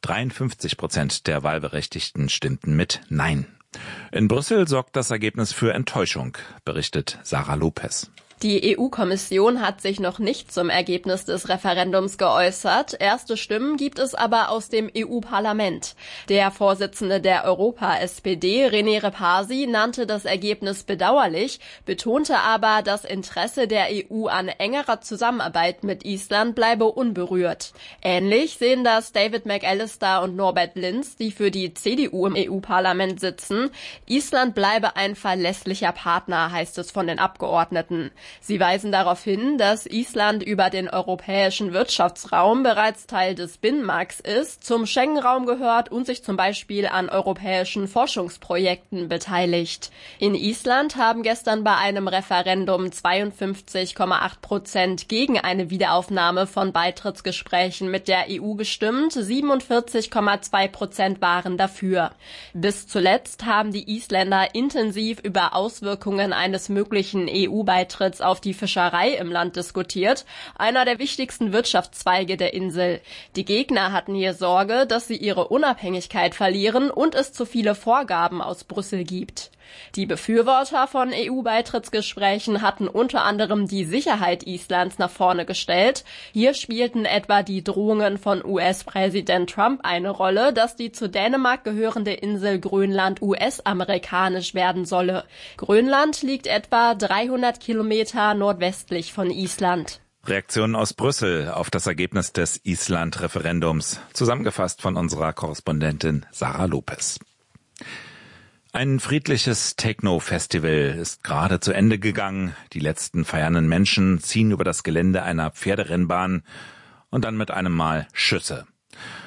53% der Wahlberechtigten stimmten mit Nein. In Brüssel sorgt das Ergebnis für Enttäuschung, berichtet Sarah Lopez. Die EU-Kommission hat sich noch nicht zum Ergebnis des Referendums geäußert. Erste Stimmen gibt es aber aus dem EU-Parlament. Der Vorsitzende der Europa-SPD, René Repasi, nannte das Ergebnis bedauerlich, betonte aber, das Interesse der EU an engerer Zusammenarbeit mit Island bleibe unberührt. Ähnlich sehen das David McAllister und Norbert Linz, die für die CDU im EU-Parlament sitzen. Island bleibe ein verlässlicher Partner, heißt es von den Abgeordneten. Sie weisen darauf hin, dass Island über den europäischen Wirtschaftsraum bereits Teil des Binnenmarkts ist, zum Schengen-Raum gehört und sich zum Beispiel an europäischen Forschungsprojekten beteiligt. In Island haben gestern bei einem Referendum 52,8% gegen eine Wiederaufnahme von Beitrittsgesprächen mit der EU gestimmt, 47,2% waren dafür. Bis zuletzt haben die Isländer intensiv über Auswirkungen eines möglichen EU-Beitritts auf die Fischerei im Land diskutiert, einer der wichtigsten Wirtschaftszweige der Insel. Die Gegner hatten hier Sorge, dass sie ihre Unabhängigkeit verlieren und es zu viele Vorgaben aus Brüssel gibt. Die Befürworter von EU-Beitrittsgesprächen hatten unter anderem die Sicherheit Islands nach vorne gestellt. Hier spielten etwa die Drohungen von US-Präsident Trump eine Rolle, dass die zu Dänemark gehörende Insel Grönland US-amerikanisch werden solle. Grönland liegt etwa 300 Kilometer nordwestlich von Island. Reaktionen aus Brüssel auf das Ergebnis des Island-Referendums, zusammengefasst von unserer Korrespondentin Sarah Lopez. Ein friedliches Techno-Festival ist gerade zu Ende gegangen. Die letzten feiernden Menschen ziehen über das Gelände einer Pferderennbahn und dann mit einem Mal Schüsse.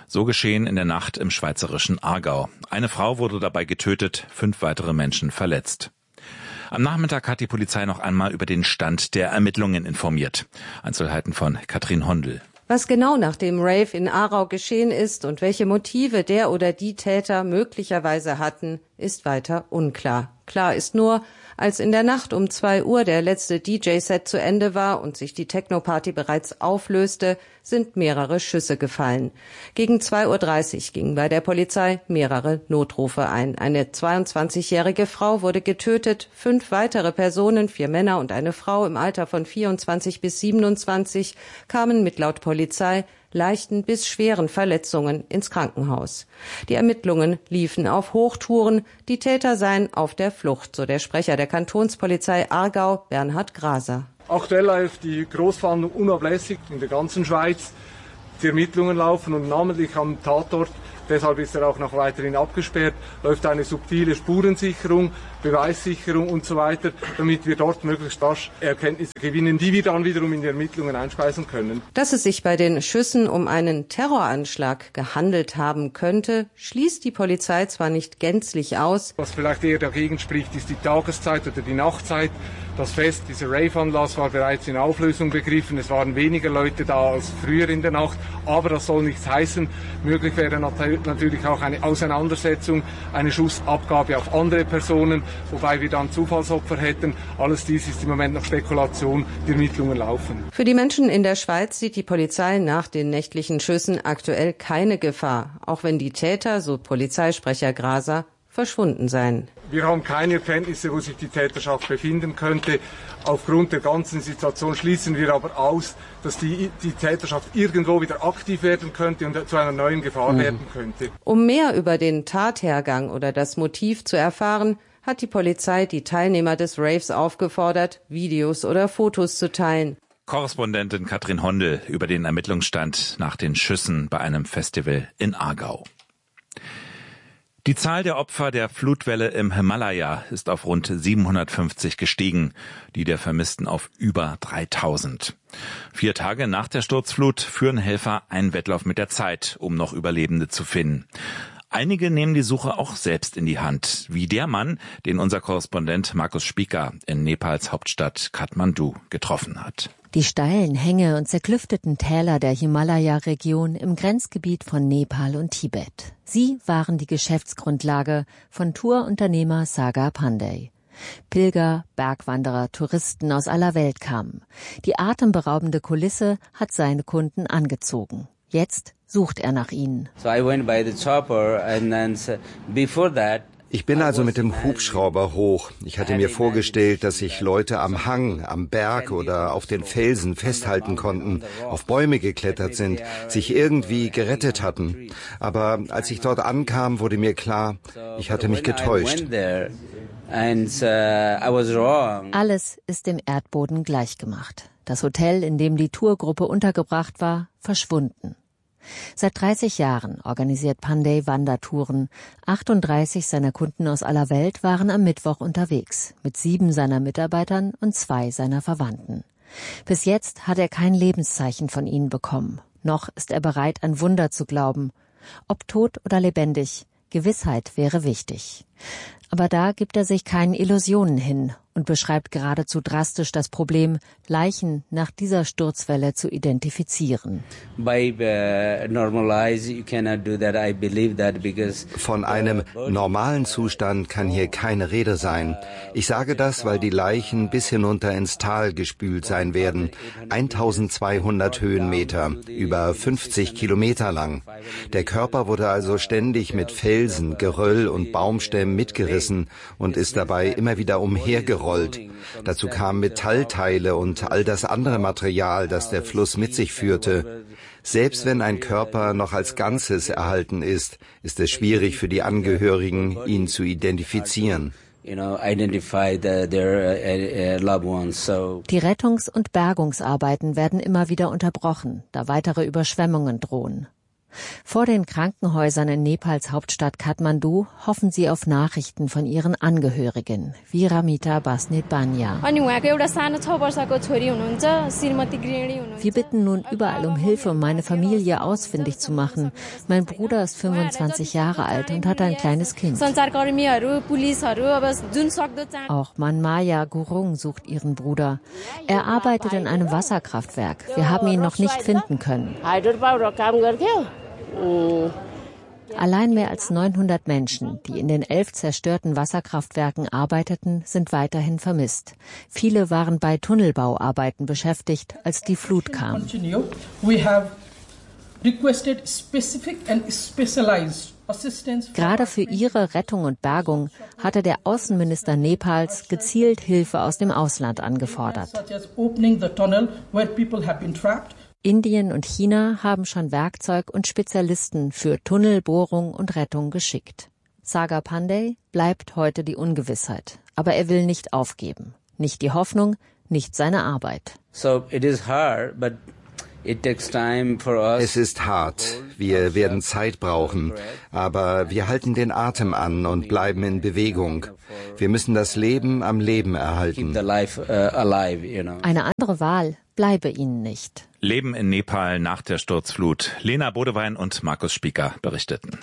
So geschehen in der Nacht im schweizerischen Aargau. Eine Frau wurde dabei getötet, 5 weitere Menschen verletzt. Am Nachmittag hat die Polizei noch einmal über den Stand der Ermittlungen informiert. Einzelheiten von Katrin Hondel. Was genau nach dem Rave in Aarau geschehen ist und welche Motive der oder die Täter möglicherweise hatten, ist weiter unklar. Klar ist nur, als in der Nacht um 2 Uhr der letzte DJ-Set zu Ende war und sich die Techno-Party bereits auflöste, sind mehrere Schüsse gefallen. Gegen 2:30 Uhr gingen bei der Polizei mehrere Notrufe ein. Eine 22-jährige Frau wurde getötet, 5 weitere Personen, 4 Männer und eine Frau im Alter von 24 bis 27, kamen mit laut Polizei leichten bis schweren Verletzungen ins Krankenhaus. Die Ermittlungen liefen auf Hochtouren. Die Täter seien auf der Flucht, so der Sprecher der Kantonspolizei Aargau, Bernhard Graser. Aktuell läuft die Großfahndung unablässig in der ganzen Schweiz. Die Ermittlungen laufen und namentlich am Tatort, deshalb ist er auch noch weiterhin abgesperrt, läuft eine subtile Spurensicherung, Beweissicherung und so weiter, damit wir dort möglichst rasch Erkenntnisse gewinnen, die wir dann wiederum in die Ermittlungen einspeisen können. Dass es sich bei den Schüssen um einen Terroranschlag gehandelt haben könnte, schließt die Polizei zwar nicht gänzlich aus. Was vielleicht eher dagegen spricht, ist die Tageszeit oder die Nachtzeit. Das Fest, dieser Rave-Anlass war bereits in Auflösung begriffen. Es waren weniger Leute da als früher in der Nacht. Aber das soll nichts heißen. Möglich wäre natürlich auch eine Auseinandersetzung, eine Schussabgabe auf andere Personen, wobei wir dann Zufallsopfer hätten. Alles dies ist im Moment noch Spekulation. Die Ermittlungen laufen. Für die Menschen in der Schweiz sieht die Polizei nach den nächtlichen Schüssen aktuell keine Gefahr. Auch wenn die Täter, so Polizeisprecher Graser, verschwunden seien. Wir haben keine Erkenntnisse, wo sich die Täterschaft befinden könnte. Aufgrund der ganzen Situation schließen wir aber aus, dass die Täterschaft irgendwo wieder aktiv werden könnte und zu einer neuen Gefahr werden könnte. Um mehr über den Tathergang oder das Motiv zu erfahren, hat die Polizei die Teilnehmer des Raves aufgefordert, Videos oder Fotos zu teilen. Korrespondentin Katrin Hondel über den Ermittlungsstand nach den Schüssen bei einem Festival in Aargau. Die Zahl der Opfer der Flutwelle im Himalaya ist auf rund 750 gestiegen, die der Vermissten auf über 3000. 4 Tage nach der Sturzflut führen Helfer einen Wettlauf mit der Zeit, um noch Überlebende zu finden. Einige nehmen die Suche auch selbst in die Hand, wie der Mann, den unser Korrespondent Markus Spieker in Nepals Hauptstadt Kathmandu getroffen hat. Die steilen Hänge und zerklüfteten Täler der Himalaya-Region im Grenzgebiet von Nepal und Tibet. Sie waren die Geschäftsgrundlage von Tourunternehmer Sagar Pandey. Pilger, Bergwanderer, Touristen aus aller Welt kamen. Die atemberaubende Kulisse hat seine Kunden angezogen. Jetzt sucht er nach ihnen. Ich bin also mit dem Hubschrauber hoch. Ich hatte mir vorgestellt, dass sich Leute am Hang, am Berg oder auf den Felsen festhalten konnten, auf Bäume geklettert sind, sich irgendwie gerettet hatten. Aber als ich dort ankam, wurde mir klar, ich hatte mich getäuscht. Alles ist dem Erdboden gleichgemacht. Das Hotel, in dem die Tourgruppe untergebracht war, verschwunden. Seit 30 Jahren organisiert Pandey Wandertouren. 38 seiner Kunden aus aller Welt waren am Mittwoch unterwegs, mit 7 seiner Mitarbeitern und 2 seiner Verwandten. Bis jetzt hat er kein Lebenszeichen von ihnen bekommen. Noch ist er bereit, an Wunder zu glauben. Ob tot oder lebendig, Gewissheit wäre wichtig. Aber da gibt er sich keinen Illusionen hin und beschreibt geradezu drastisch das Problem, Leichen nach dieser Sturzwelle zu identifizieren. Von einem normalen Zustand kann hier keine Rede sein. Ich sage das, weil die Leichen bis hinunter ins Tal gespült sein werden. 1200 Höhenmeter, über 50 Kilometer lang. Der Körper wurde also ständig mit Felsen, Geröll und Baumstämmen mitgerissen und ist dabei immer wieder umhergerollt. Dazu kamen Metallteile und all das andere Material, das der Fluss mit sich führte. Selbst wenn ein Körper noch als Ganzes erhalten ist, ist es schwierig für die Angehörigen, ihn zu identifizieren. Die Rettungs- und Bergungsarbeiten werden immer wieder unterbrochen, da weitere Überschwemmungen drohen. Vor den Krankenhäusern in Nepals Hauptstadt Kathmandu hoffen sie auf Nachrichten von ihren Angehörigen, wie Ramita Basnetbanya. Wir bitten nun überall um Hilfe, um meine Familie ausfindig zu machen. Mein Bruder ist 25 Jahre alt und hat ein kleines Kind. Auch Manmaya Gurung sucht ihren Bruder. Er arbeitet in einem Wasserkraftwerk. Wir haben ihn noch nicht finden können. Allein mehr als 900 Menschen, die in den 11 zerstörten Wasserkraftwerken arbeiteten, sind weiterhin vermisst. Viele waren bei Tunnelbauarbeiten beschäftigt, als die Flut kam. Gerade für ihre Rettung und Bergung hatte der Außenminister Nepals gezielt Hilfe aus dem Ausland angefordert. Indien und China haben schon Werkzeug und Spezialisten für Tunnelbohrung und Rettung geschickt. Sagar Pandey bleibt heute die Ungewissheit, aber er will nicht aufgeben. Nicht die Hoffnung, nicht seine Arbeit. Es ist hart. Wir werden Zeit brauchen. Aber wir halten den Atem an und bleiben in Bewegung. Wir müssen das Leben am Leben erhalten. Eine andere Wahl bleibe ihnen nicht. Leben in Nepal nach der Sturzflut. Lena Bodewein und Markus Spieker berichteten.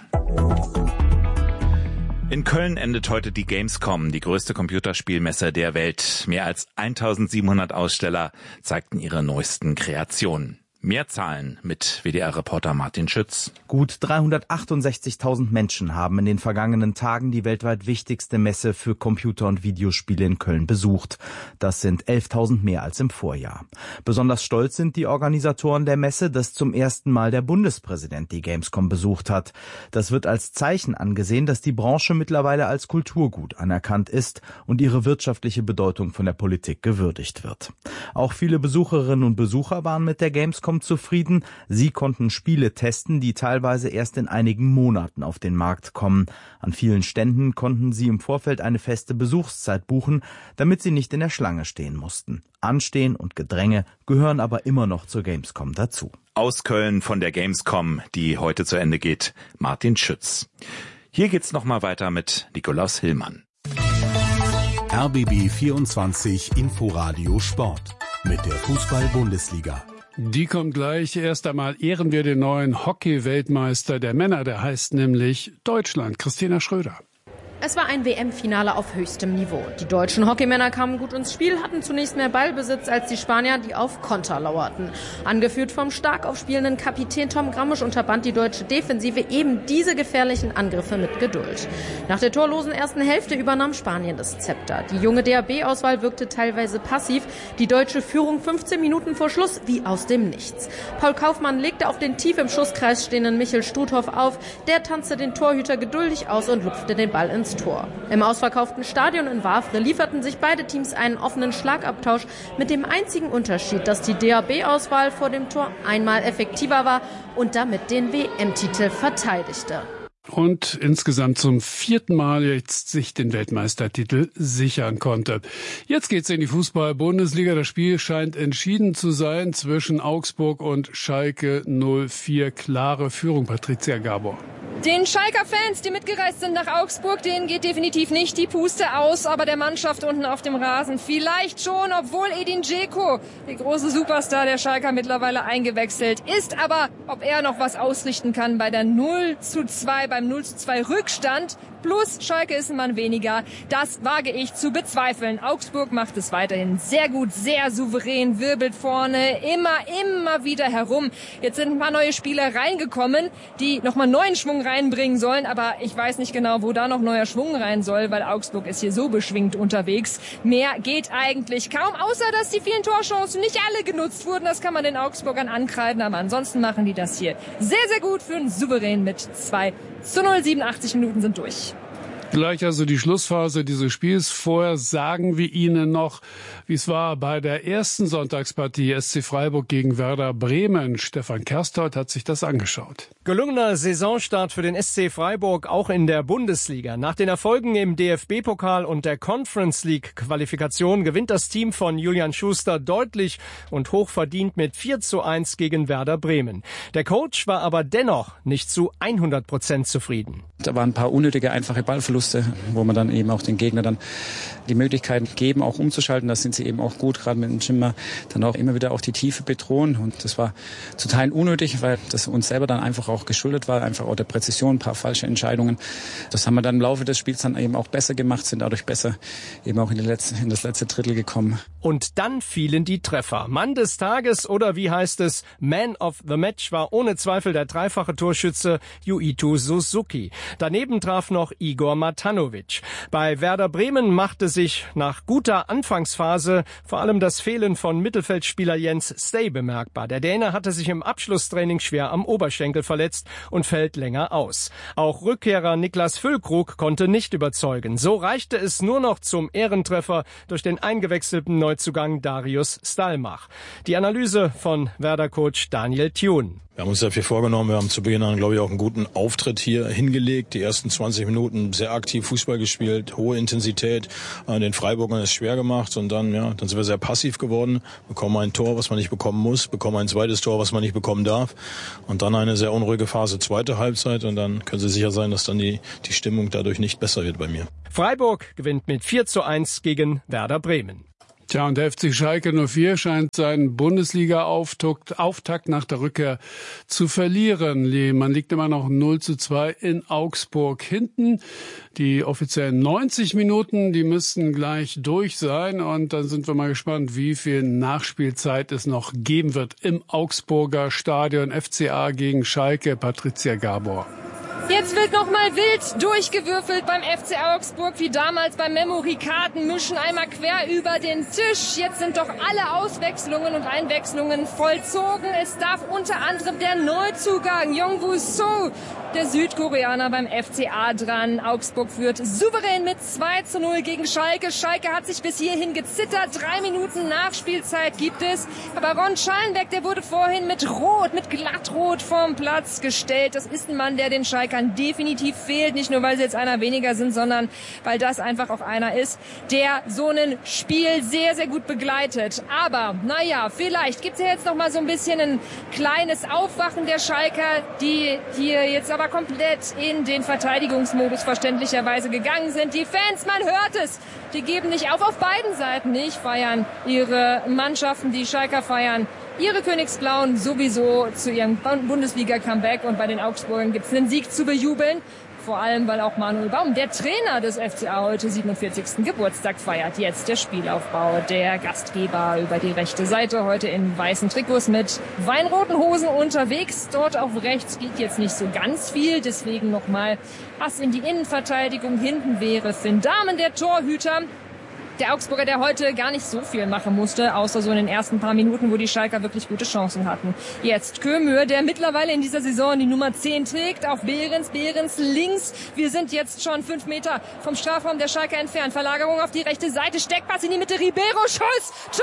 In Köln endet heute die Gamescom, die größte Computerspielmesse der Welt. Mehr als 1700 Aussteller zeigten ihre neuesten Kreationen. Mehr Zahlen mit WDR-Reporter Martin Schütz. Gut 368.000 Menschen haben in den vergangenen Tagen die weltweit wichtigste Messe für Computer- und Videospiele in Köln besucht. Das sind 11.000 mehr als im Vorjahr. Besonders stolz sind die Organisatoren der Messe, dass zum ersten Mal der Bundespräsident die Gamescom besucht hat. Das wird als Zeichen angesehen, dass die Branche mittlerweile als Kulturgut anerkannt ist und ihre wirtschaftliche Bedeutung von der Politik gewürdigt wird. Auch viele Besucherinnen und Besucher waren mit der Gamescom zufrieden. Sie konnten Spiele testen, die teilweise erst in einigen Monaten auf den Markt kommen. An vielen Ständen konnten sie im Vorfeld eine feste Besuchszeit buchen, damit sie nicht in der Schlange stehen mussten. Anstehen und Gedränge gehören aber immer noch zur Gamescom dazu. Aus Köln von der Gamescom, die heute zu Ende geht, Martin Schütz. Hier geht's nochmal weiter mit Nikolaus Hillmann. RBB 24 Inforadio Sport mit der Fußball-Bundesliga. Die kommt gleich. Erst einmal ehren wir den neuen Hockey-Weltmeister der Männer. Der heißt nämlich Deutschland. Christina Schröder. Es war ein WM-Finale auf höchstem Niveau. Die deutschen Hockeymänner kamen gut ins Spiel, hatten zunächst mehr Ballbesitz als die Spanier, die auf Konter lauerten. Angeführt vom stark aufspielenden Kapitän Tom Grammisch unterband die deutsche Defensive eben diese gefährlichen Angriffe mit Geduld. Nach der torlosen ersten Hälfte übernahm Spanien das Zepter. Die junge DHB-Auswahl wirkte teilweise passiv. Die deutsche Führung 15 Minuten vor Schluss wie aus dem Nichts. Paul Kaufmann legte auf den tief im Schusskreis stehenden Michel Struthoff auf. Der tanzte den Torhüter geduldig aus und lupfte den Ball ins Tor. Im ausverkauften Stadion in Wavre lieferten sich beide Teams einen offenen Schlagabtausch mit dem einzigen Unterschied, dass die DHB-Auswahl vor dem Tor einmal effektiver war und damit den WM-Titel verteidigte. Und insgesamt zum 4. Mal jetzt sich den Weltmeistertitel sichern konnte. Jetzt geht's in die Fußball-Bundesliga. Das Spiel scheint entschieden zu sein zwischen Augsburg und Schalke 04. Klare Führung, Patricia Gabor. Den Schalker Fans, die mitgereist sind nach Augsburg, denen geht definitiv nicht die Puste aus, aber der Mannschaft unten auf dem Rasen vielleicht schon, obwohl Edin Dzeko, der große Superstar der Schalker, mittlerweile eingewechselt ist. Aber ob er noch was ausrichten kann bei der 0:2, beim 0:2 Rückstand, plus Schalke ist ein Mann weniger, das wage ich zu bezweifeln. Augsburg macht es weiterhin sehr gut, sehr souverän, wirbelt vorne immer wieder herum. Jetzt sind ein paar neue Spieler reingekommen, die nochmal neuen Schwung reinbringen sollen, aber ich weiß nicht genau, wo da noch neuer Schwung rein soll, weil Augsburg ist hier so beschwingt unterwegs. Mehr geht eigentlich kaum, außer dass die vielen Torchancen nicht alle genutzt wurden. Das kann man den Augsburgern ankreiden, aber ansonsten machen die das hier sehr, sehr gut für einen Souverän mit 2:0. 87 Minuten sind durch. Gleich also die Schlussphase dieses Spiels. Vorher sagen wir Ihnen noch, wie es war bei der ersten Sonntagspartie SC Freiburg gegen Werder Bremen. Stefan Kerstot hat sich das angeschaut. Gelungener Saisonstart für den SC Freiburg auch in der Bundesliga. Nach den Erfolgen im DFB-Pokal und der Conference League-Qualifikation gewinnt das Team von Julian Schuster deutlich und hochverdient mit 4:1 gegen Werder Bremen. Der Coach war aber dennoch nicht zu 100% zufrieden. Da waren ein paar unnötige, einfache Ballverluste, wo man dann eben auch den Gegner dann die Möglichkeit geben, auch umzuschalten. Da sind sie eben auch gut, gerade mit dem Schimmer, dann auch immer wieder auch die Tiefe bedrohen. Und das war zu Teilen unnötig, weil das uns selber dann einfach auch geschuldet war, einfach auch der Präzision, ein paar falsche Entscheidungen. Das haben wir dann im Laufe des Spiels dann eben auch besser gemacht, sind dadurch besser eben auch in das letzte Drittel gekommen. Und dann fielen die Treffer. Mann des Tages oder wie heißt es, Man of the Match war ohne Zweifel der dreifache Torschütze Yuito Suzuki. Daneben traf noch Igor Matanovic. Bei Werder Bremen machte sich nach guter Anfangsphase vor allem das Fehlen von Mittelfeldspieler Jens Stay bemerkbar. Der Däne hatte sich im Abschlusstraining schwer am Oberschenkel verletzt und fällt länger aus. Auch Rückkehrer Niklas Füllkrug konnte nicht überzeugen. So reichte es nur noch zum Ehrentreffer durch den eingewechselten Neuzugang Darius Stalmach. Die Analyse von Werder-Coach Daniel Thun. Wir haben uns sehr viel vorgenommen. Wir haben zu Beginn an, glaube ich, auch einen guten Auftritt hier hingelegt. Die ersten 20 Minuten sehr aktiv Fußball gespielt, hohe Intensität, den Freiburgern es schwer gemacht. Und dann sind wir sehr passiv geworden, bekommen ein Tor, was man nicht bekommen muss, bekommen ein zweites Tor, was man nicht bekommen darf. Und dann eine sehr unruhige Phase, zweite Halbzeit. Und dann können Sie sicher sein, dass dann die Stimmung dadurch nicht besser wird bei mir. Freiburg gewinnt mit 4:1 gegen Werder Bremen. Tja, und der FC Schalke 04 scheint seinen Bundesliga-Auftakt nach der Rückkehr zu verlieren. Man liegt immer noch 0:2 in Augsburg hinten. Die offiziellen 90 Minuten, die müssten gleich durch sein. Und dann sind wir mal gespannt, wie viel Nachspielzeit es noch geben wird im Augsburger Stadion. FCA gegen Schalke. Patricia Gabor. Jetzt wird nochmal wild durchgewürfelt beim FC Augsburg, wie damals beim Memory-Karten, mischen einmal quer über den Tisch. Jetzt sind doch alle Auswechslungen und Einwechslungen vollzogen. Es darf unter anderem der Neuzugang Yongwoo So, der Südkoreaner, beim FCA dran. Augsburg führt souverän mit 2:0 gegen Schalke. Schalke hat sich bis hierhin gezittert. 3 Minuten Nachspielzeit gibt es. Aber Ron Schallenberg, der wurde vorhin mit Glattrot vom Platz gestellt. Das ist ein Mann, der den Schalkern definitiv fehlt. Nicht nur, weil sie jetzt einer weniger sind, sondern weil das einfach auch einer ist, der so ein Spiel sehr, sehr gut begleitet. Aber, vielleicht gibt es ja jetzt noch mal so ein bisschen ein kleines Aufwachen der Schalker, die hier jetzt aber komplett in den Verteidigungsmodus verständlicherweise gegangen sind. Die Fans, man hört es, die geben nicht auf beiden Seiten nicht, feiern ihre Mannschaften, die Schalker feiern ihre Königsblauen sowieso zu ihrem Bundesliga-Comeback, und bei den Augsburgern gibt es einen Sieg zu bejubeln. Vor allem, weil auch Manuel Baum, der Trainer des FCA, heute 47. Geburtstag feiert. Jetzt der Spielaufbau der Gastgeber über die rechte Seite. Heute in weißen Trikots mit weinroten Hosen unterwegs. Dort auf rechts geht jetzt nicht so ganz viel. Deswegen nochmal Pass in die Innenverteidigung. Hinten wäre Finn Dahmen, der Torhüter. Der Augsburger, der heute gar nicht so viel machen musste, außer so in den ersten paar Minuten, wo die Schalker wirklich gute Chancen hatten. Jetzt Kömür, der mittlerweile in dieser Saison die Nummer 10 trägt, auf Behrens links. Wir sind jetzt schon 5 Meter vom Strafraum der Schalker entfernt. Verlagerung auf die rechte Seite, Steckpass in die Mitte, Ribeiro, Schuss, Tor!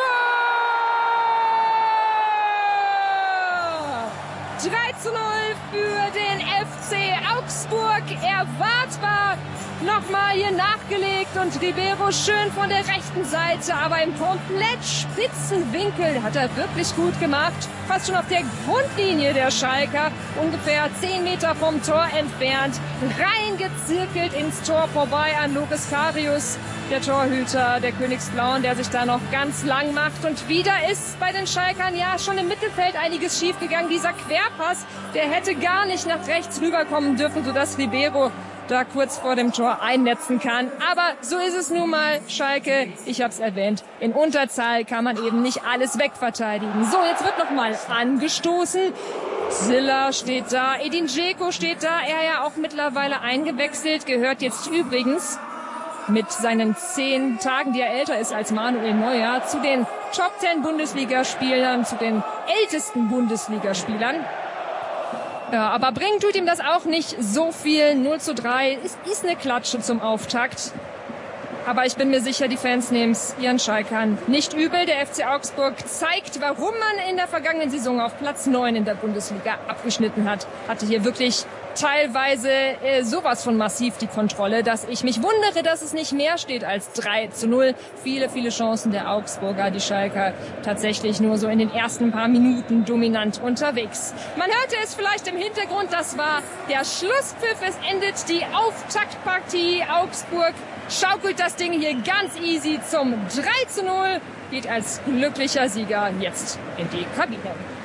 3:0 für den FC Augsburg. Erwartbar nochmal hier nachgelegt und Ribeiro schön von der rechten Seite, aber im komplett spitzen Winkel hat er wirklich gut gemacht. Fast schon auf der Grundlinie der Schalker, ungefähr 10 Meter vom Tor entfernt, reingezirkelt ins Tor vorbei an Loris Karius, der Torhüter der Königsblauen, der sich da noch ganz lang macht. Und wieder ist bei den Schalkern ja schon im Mittelfeld einiges schiefgegangen. Dieser Querpass, der hätte gar nicht nach rechts rüberkommen dürfen, sodass Ribeiro da kurz vor dem Tor einnetzen kann. Aber so ist es nun mal. Schalke, ich habe es erwähnt, in Unterzahl kann man eben nicht alles wegverteidigen. So, jetzt wird nochmal angestoßen. Silla steht da, Edin Dzeko steht da, er ja auch mittlerweile eingewechselt, gehört jetzt übrigens mit seinen 10 Tagen, die er älter ist als Manuel Neuer, zu den Top 10 Bundesligaspielern, zu den ältesten Bundesligaspielern. Ja, aber bringen tut ihm das auch nicht so viel. 0:3 ist eine Klatsche zum Auftakt. Aber ich bin mir sicher, die Fans nehmen es ihren Schalkern nicht übel. Der FC Augsburg zeigt, warum man in der vergangenen Saison auf Platz 9 in der Bundesliga abgeschnitten hat. Hatte hier wirklich teilweise sowas von massiv die Kontrolle, dass ich mich wundere, dass es nicht mehr steht als 3:0. Viele, viele Chancen der Augsburger, die Schalker tatsächlich nur so in den ersten paar Minuten dominant unterwegs. Man hörte es vielleicht im Hintergrund, das war der Schlusspfiff. Es endet die Auftaktpartie. Augsburg schaukelt das Ding hier ganz easy zum 3:0, geht als glücklicher Sieger jetzt in die Kabine.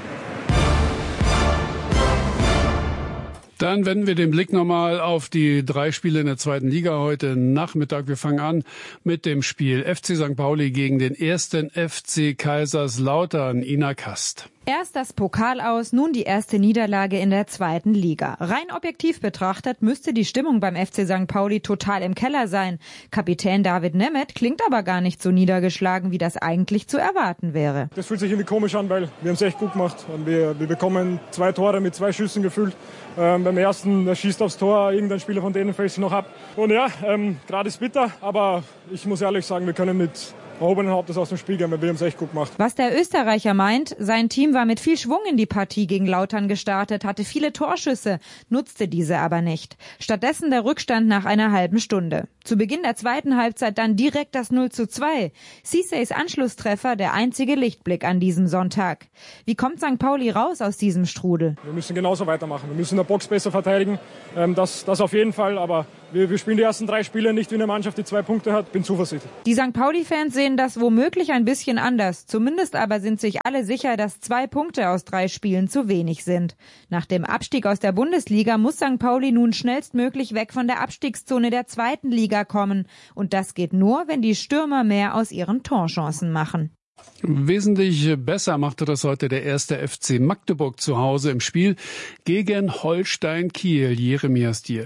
Dann wenden wir den Blick nochmal auf die 3 Spiele in der 2. Liga heute Nachmittag. Wir fangen an mit dem Spiel FC St. Pauli gegen den 1. FC Kaiserslautern. Ina Kast. Erst das Pokal aus, nun die erste Niederlage in der 2. Liga. Rein objektiv betrachtet müsste die Stimmung beim FC St. Pauli total im Keller sein. Kapitän David Nemeth klingt aber gar nicht so niedergeschlagen, wie das eigentlich zu erwarten wäre. Das fühlt sich irgendwie komisch an, weil wir haben es echt gut gemacht. Und wir bekommen 2 Tore mit 2 Schüssen gefühlt. Beim ersten, der schießt aufs Tor, irgendein Spieler von denen fällt sich noch ab. Und ja, gerade ist bitter, aber ich muss ehrlich sagen, wir können mit erhobenen Hauptes aus dem Spiel gehen, weil wir haben es echt gut gemacht. Was der Österreicher meint, sein Team war mit viel Schwung in die Partie gegen Lautern gestartet, hatte viele Torschüsse, nutzte diese aber nicht. Stattdessen der Rückstand nach einer halben Stunde. Zu Beginn der 2. Halbzeit dann direkt das 0:2. Ceesay's Anschlusstreffer der einzige Lichtblick an diesem Sonntag. Wie kommt St. Pauli raus aus diesem Strudel? Wir müssen genauso weitermachen. Wir müssen in der Box besser verteidigen. Das auf jeden Fall, aber wir spielen die ersten 3 Spiele nicht wie eine Mannschaft, die 2 Punkte hat. Bin zuversichtlich. Die St. Pauli-Fans sehen das womöglich ein bisschen anders. Zumindest aber sind sich alle sicher, dass 2 Punkte aus 3 Spielen zu wenig sind. Nach dem Abstieg aus der Bundesliga muss St. Pauli nun schnellstmöglich weg von der Abstiegszone der 2. Liga kommen. Und das geht nur, wenn die Stürmer mehr aus ihren Torchancen machen. Wesentlich besser machte das heute der 1. FC Magdeburg zu Hause im Spiel gegen Holstein Kiel. Jeremias Diel.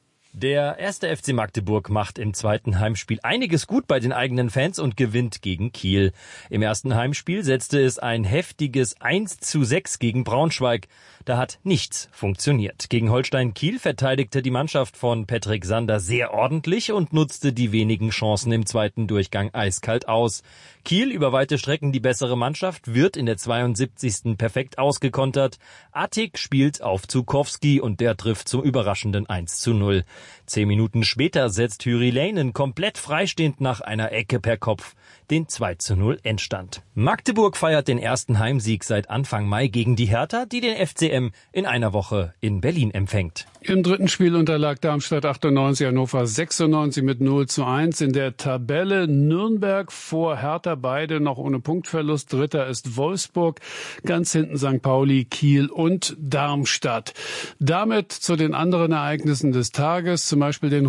Der 1. FC Magdeburg macht im 2. Heimspiel einiges gut bei den eigenen Fans und gewinnt gegen Kiel. Im ersten Heimspiel setzte es ein heftiges 1:6 gegen Braunschweig. Da hat nichts funktioniert. Gegen Holstein Kiel verteidigte die Mannschaft von Patrick Sander sehr ordentlich und nutzte die wenigen Chancen im 2. Durchgang eiskalt aus. Kiel, über weite Strecken die bessere Mannschaft, wird in der 72. perfekt ausgekontert. Attik spielt auf Zukowski und der trifft zum überraschenden 1:0. 10 Minuten später setzt Hyri Leinen komplett freistehend nach einer Ecke per Kopf den 2:0 Endstand. Magdeburg feiert den ersten Heimsieg seit Anfang Mai gegen die Hertha, die den FCM in einer Woche in Berlin empfängt. Im 3. Spiel unterlag Darmstadt 98 Hannover 96 mit 0:1. In der Tabelle Nürnberg vor Hertha, beide noch ohne Punktverlust. Dritter ist Wolfsburg, ganz hinten St. Pauli, Kiel und Darmstadt. Damit zu den anderen Ereignissen des Tages, zum Beispiel den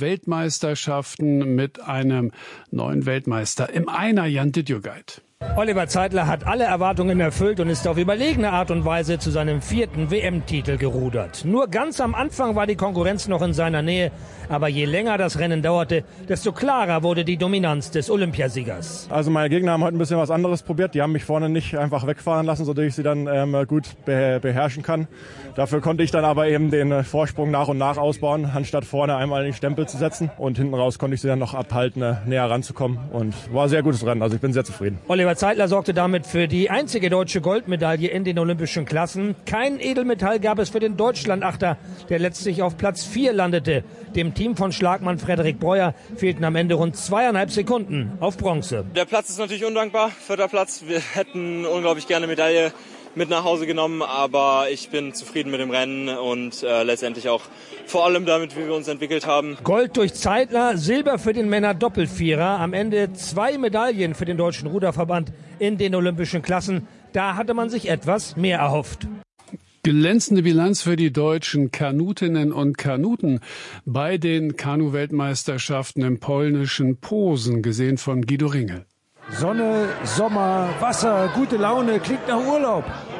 Ruder-Weltmeisterschaften mit einem neuen Weltmeister im Einer, Jan Dittjugeit. Oliver Zeitler hat alle Erwartungen erfüllt und ist auf überlegene Art und Weise zu seinem 4. WM-Titel gerudert. Nur ganz am Anfang war die Konkurrenz noch in seiner Nähe, aber je länger das Rennen dauerte, desto klarer wurde die Dominanz des Olympiasiegers. Also meine Gegner haben heute ein bisschen was anderes probiert. Die haben mich vorne nicht einfach wegfahren lassen, sodass ich sie dann gut beherrschen kann. Dafür konnte ich dann aber eben den Vorsprung nach und nach ausbauen, anstatt vorne einmal den Stempel zu setzen. Und hinten raus konnte ich sie dann noch abhalten, näher ranzukommen. Und war ein sehr gutes Rennen, also ich bin sehr zufrieden. Oliver Zeitler sorgte damit für die einzige deutsche Goldmedaille in den olympischen Klassen. Kein Edelmetall gab es für den Deutschlandachter, der letztlich auf Platz 4 landete. Dem Team von Schlagmann Frederik Breuer fehlten am Ende rund 2,5 Sekunden auf Bronze. Der Platz ist natürlich undankbar, 4. Platz. Wir hätten unglaublich gerne Medaille mit nach Hause genommen, aber ich bin zufrieden mit dem Rennen und letztendlich auch vor allem damit, wie wir uns entwickelt haben. Gold durch Zeitler, Silber für den Männer-Doppelvierer, am Ende 2 Medaillen für den Deutschen Ruderverband in den olympischen Klassen. Da hatte man sich etwas mehr erhofft. Glänzende Bilanz für die deutschen Kanutinnen und Kanuten bei den Kanu-Weltmeisterschaften im polnischen Posen, gesehen von Guido Ringel. Sonne, Sommer, Wasser, gute Laune, klingt nach Urlaub.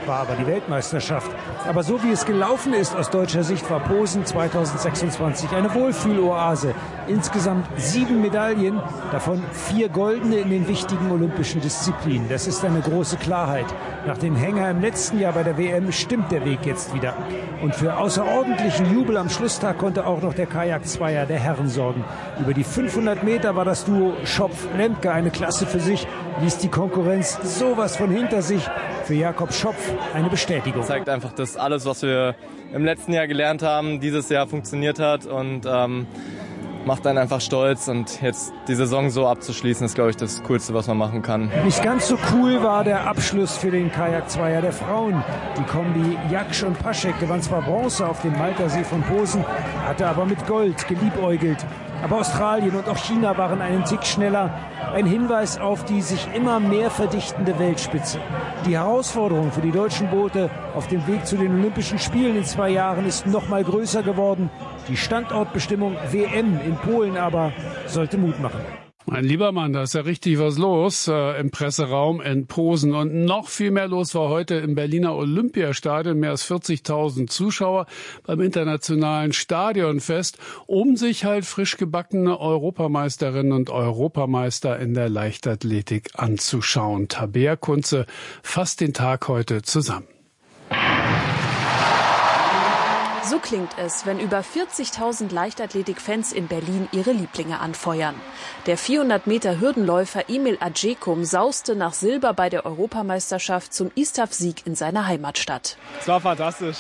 war aber die Weltmeisterschaft. Aber so wie es gelaufen ist aus deutscher Sicht, war Posen 2026 eine Wohlfühloase. Insgesamt 7 Medaillen, davon 4 goldene in den wichtigen olympischen Disziplinen. Das ist eine große Klarheit. Nach dem Hänger im letzten Jahr bei der WM stimmt der Weg jetzt wieder. Und für außerordentlichen Jubel am Schlusstag konnte auch noch der Kajak-Zweier der Herren sorgen. Über die 500 Meter war das Duo Schopf-Lemke eine Klasse für sich, ließ die Konkurrenz sowas von hinter sich. Für Jakob Schopf eine Bestätigung. Zeigt einfach, dass alles, was wir im letzten Jahr gelernt haben, dieses Jahr funktioniert hat und macht einen einfach stolz. Und jetzt die Saison so abzuschließen, ist, glaube ich, das Coolste, was man machen kann. Nicht ganz so cool war der Abschluss für den Kajak-Zweier der Frauen. Die Kombi Jaksch und Paschek gewann zwar Bronze auf dem Maltersee von Posen, hatte aber mit Gold geliebäugelt. Aber Australien und auch China waren einen Tick schneller. Ein Hinweis auf die sich immer mehr verdichtende Weltspitze. Die Herausforderung für die deutschen Boote auf dem Weg zu den Olympischen Spielen in 2 Jahren ist noch mal größer geworden. Die Standortbestimmung WM in Polen aber sollte Mut machen. Mein lieber Mann, da ist ja richtig was los im Presseraum in Posen. Und noch viel mehr los war heute im Berliner Olympiastadion. Mehr als 40.000 Zuschauer beim internationalen Stadionfest, um sich halt frisch gebackene Europameisterinnen und Europameister in der Leichtathletik anzuschauen. Tabea Kunze fasst den Tag heute zusammen. So klingt es, wenn über 40.000 Leichtathletik-Fans in Berlin ihre Lieblinge anfeuern. Der 400-Meter-Hürdenläufer Emil Adjekum sauste nach Silber bei der Europameisterschaft zum ISTAF-Sieg in seiner Heimatstadt. Es war fantastisch.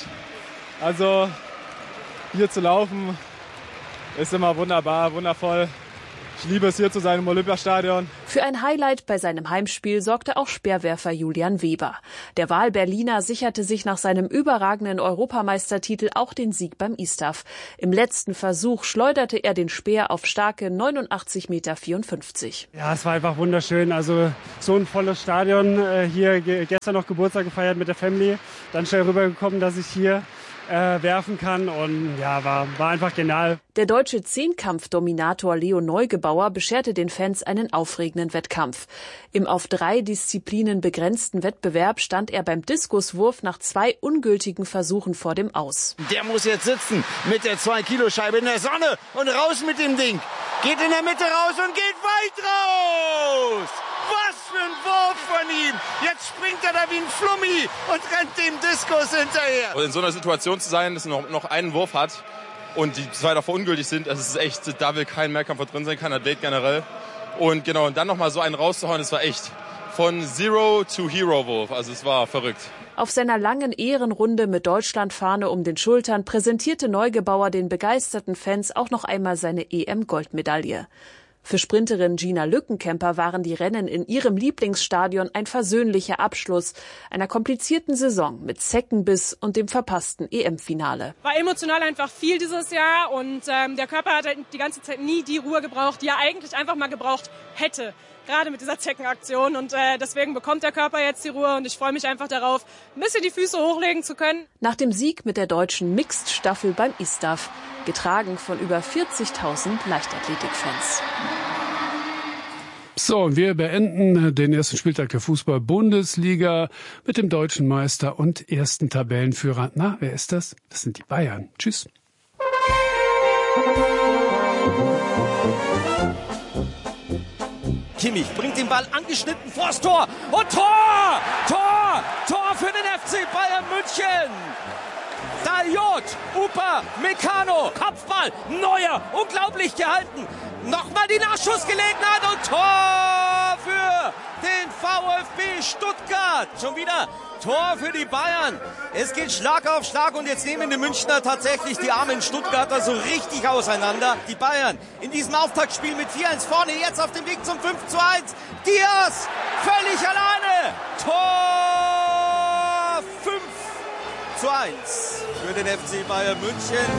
Also hier zu laufen ist immer wunderbar, wundervoll. Ich liebe es, hier zu sein im Olympiastadion. Für ein Highlight bei seinem Heimspiel sorgte auch Speerwerfer Julian Weber. Der Wahl-Berliner sicherte sich nach seinem überragenden Europameistertitel auch den Sieg beim ISTAF. Im letzten Versuch schleuderte er den Speer auf starke 89,54 Meter. Ja, es war einfach wunderschön. Also so ein volles Stadion. Hier gestern noch Geburtstag gefeiert mit der Family. Dann schnell rübergekommen, dass ich hier werfen kann und ja, war einfach genial. Der deutsche Zehnkampfdominator Leo Neugebauer bescherte den Fans einen aufregenden Wettkampf. Im auf 3 Disziplinen begrenzten Wettbewerb stand er beim Diskuswurf nach 2 ungültigen Versuchen vor dem Aus. Der muss jetzt sitzen mit der 2-Kilo-Scheibe in der Sonne und raus mit dem Ding. Geht in der Mitte raus und geht weit raus. Was für ein Wurf von ihm! Jetzt springt er da wie ein Flummi und rennt dem Diskus hinterher. Und in so einer Situation zu sein, dass er noch einen Wurf hat und die 2 davor ungültig sind, das ist echt, da will kein Mehrkampfer drin sein, kein Athlet generell. Und genau, und dann nochmal so einen rauszuhauen, das war echt von Zero to Hero Wurf. Also es war verrückt. Auf seiner langen Ehrenrunde mit Deutschlandfahne um den Schultern präsentierte Neugebauer den begeisterten Fans auch noch einmal seine EM-Goldmedaille. Für Sprinterin Gina Lückenkämper waren die Rennen in ihrem Lieblingsstadion ein versöhnlicher Abschluss einer komplizierten Saison mit Zeckenbiss und dem verpassten EM-Finale. War emotional einfach viel dieses Jahr und der Körper hat halt die ganze Zeit nie die Ruhe gebraucht, die er eigentlich einfach mal gebraucht hätte. Gerade mit dieser Zeckenaktion und deswegen bekommt der Körper jetzt die Ruhe und ich freue mich einfach darauf, ein bisschen die Füße hochlegen zu können. Nach dem Sieg mit der deutschen Mixed-Staffel beim ISTAF, getragen von über 40.000 Leichtathletik-Fans. So, und wir beenden den ersten Spieltag der Fußball-Bundesliga mit dem deutschen Meister und ersten Tabellenführer. Na, wer ist das? Das sind die Bayern. Tschüss. Kimmich bringt den Ball angeschnitten vors Tor und Tor! Tor! Tor für den FC Bayern München! Daliot, Upa, Meccano, Kopfball, Neuer, unglaublich gehalten. Nochmal die Nachschussgelegenheit und Tor für den VfB Stuttgart. Schon wieder Tor für die Bayern. Es geht Schlag auf Schlag und jetzt nehmen die Münchner tatsächlich die armen Stuttgarter so richtig auseinander. Die Bayern in diesem Auftaktspiel mit 4-1 vorne, jetzt auf dem Weg zum 5-1. Diaz völlig alleine. Tor 5-1 für den FC Bayern München.